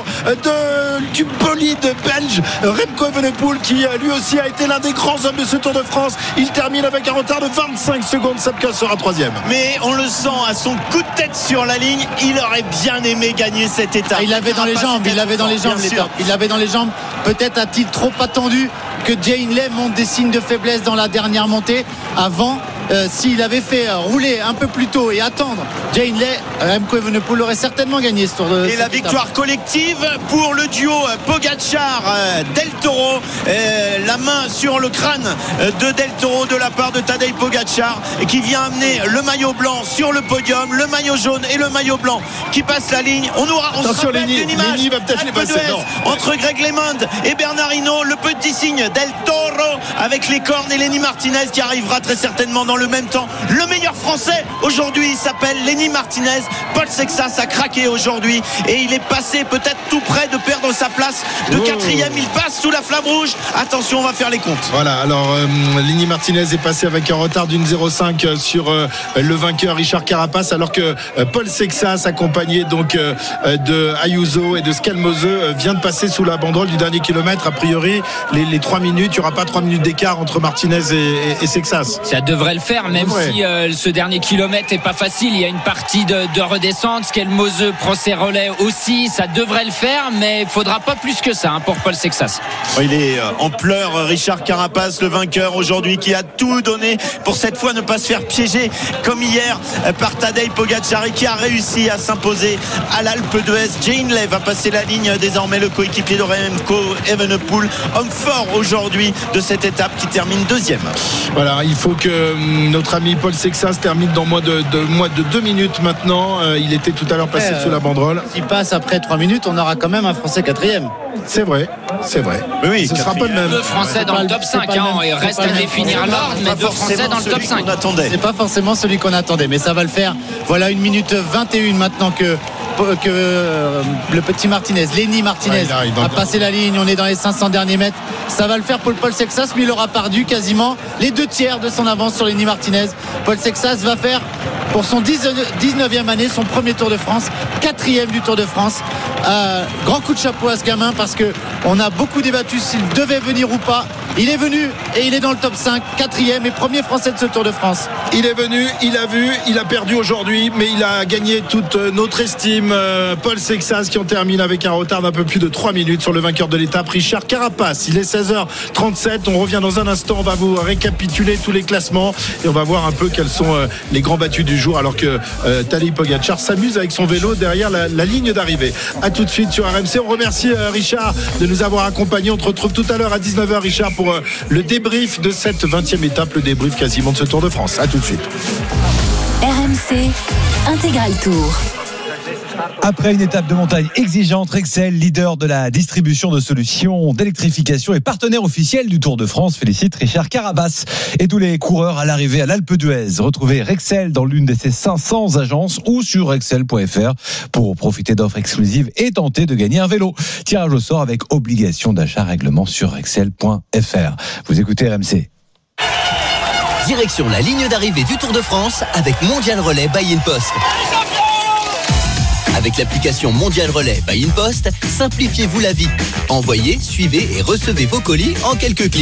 du bolide belge Remco Evenepoel qui lui aussi a été l'un des grands hommes de ce Tour de France. Il termine avec un retard de 25 secondes. Sepkus sera 3e. Mais on le sent à son coup de tête sur la ligne, il aurait bien aimé gagner cette étape. Il l'avait dans les jambes, il l'avait dans les jambes. Peut-être a-t-il trop attendu que Jay Hindley montre des signes de faiblesse dans la dernière montée avant. S'il avait fait rouler un peu plus tôt et attendre Jay Hindley, Remco Evenepoel aurait certainement gagné ce Tour de France. Et la victoire collective pour le duo Pogačar-Del Toro, la main sur le crâne de Del Toro de la part de Tadej Pogačar qui vient amener le maillot blanc sur le podium, le maillot jaune et le maillot blanc qui passe la ligne. On se rappelle d'une image entre Greg LeMond et Bernard Hinault, le petit signe Del Toro avec les cornes et Lenny Martinez qui arrivera très certainement dans le même temps. Le meilleur français aujourd'hui il s'appelle Lenny Martinez. Paul Sexas a craqué aujourd'hui et il est passé peut-être tout près de perdre sa place de 4e. Il passe sous la flamme rouge. Attention, on va faire les comptes. Voilà, alors Lenny Martinez est passé avec un retard d'une 0,5 sur le vainqueur Richard Carapace alors que Paul Sexas accompagné donc de Ayuso et de Scalmose vient de passer sous la banderole du dernier kilomètre. A priori les 3 minutes, il n'y aura pas 3 minutes d'écart entre Martinez et Sexas. Ça devrait le faire même si ce dernier kilomètre n'est pas facile. Il y a une partie de redescente. Scalmose prend ses relais aussi, ça devrait le faire mais il ne faudra pas plus que ça pour Paul Sexas. Il est en pleurs Richard Carapace, le vainqueur aujourd'hui qui a tout donné pour cette fois ne pas se faire piéger comme hier par Tadej Pogačar et qui a réussi à s'imposer à l'Alpe d'Huez. Jay Hindley va passer la ligne désormais, le coéquipier de Remco Evenepoel, homme fort aujourd'hui de cette étape qui termine 2e. Voilà, il faut que notre ami Paul Sexas termine dans moins de 2 minutes maintenant. Il était tout à l'heure passé sous la banderole. S'il passe après 3 minutes, on aura quand même un Français 4e. C'est vrai. Oui, ce sera pas le même. 2 Français dans le top 5. Il reste à définir l'ordre, mais 2 Français dans le top 5. C'est pas forcément celui qu'on attendait, mais ça va le faire. Voilà 1 minute 21 maintenant que le petit Martinez, Lenny Martinez, a passé la ligne. On est dans les 500 derniers mètres. Ça va le faire pour le Paul Sexas, mais il aura perdu quasiment les 2/3 de son avance sur Lenny Martinez. Paul Sexas va faire pour son 19e année son premier Tour de France, 4e du Tour de France. Grand coup de chapeau à ce gamin parce qu'on a beaucoup débattu s'il devait venir ou pas. Il est venu et il est dans le top 5, 4e et premier français de ce Tour de France. Il est venu, il a vu, il a perdu aujourd'hui, mais il a gagné toute notre estime. Paul Sexas qui en termine avec un retard d'un peu plus de 3 minutes sur le vainqueur de l'étape, Richard Carapace. Il est 16h37, on revient dans un instant, on va vous récapituler tous les classements et on va voir un peu quels sont les grands battus du jour alors que Tadej Pogačar s'amuse avec son vélo derrière la ligne d'arrivée. A tout de suite sur RMC, on remercie Richard de nous avoir accompagnés. On te retrouve tout à l'heure à 19h Richard pour le débrief de cette 20e étape, le débrief quasiment de ce Tour de France. A tout de suite. RMC Intégral Tour. Après une étape de montagne exigeante, Rexel, leader de la distribution de solutions d'électrification et partenaire officiel du Tour de France, félicite Richard Carapace et tous les coureurs à l'arrivée à l'Alpe d'Huez. Retrouvez Rexel dans l'une de ses 500 agences ou sur rexel.fr pour profiter d'offres exclusives et tenter de gagner un vélo. Tirage au sort avec obligation d'achat, règlement sur rexel.fr. Vous écoutez RMC. Direction la ligne d'arrivée du Tour de France avec Mondial Relais by InPost. Avec l'application Mondial Relais by InPost, simplifiez-vous la vie. Envoyez, suivez et recevez vos colis en quelques clics.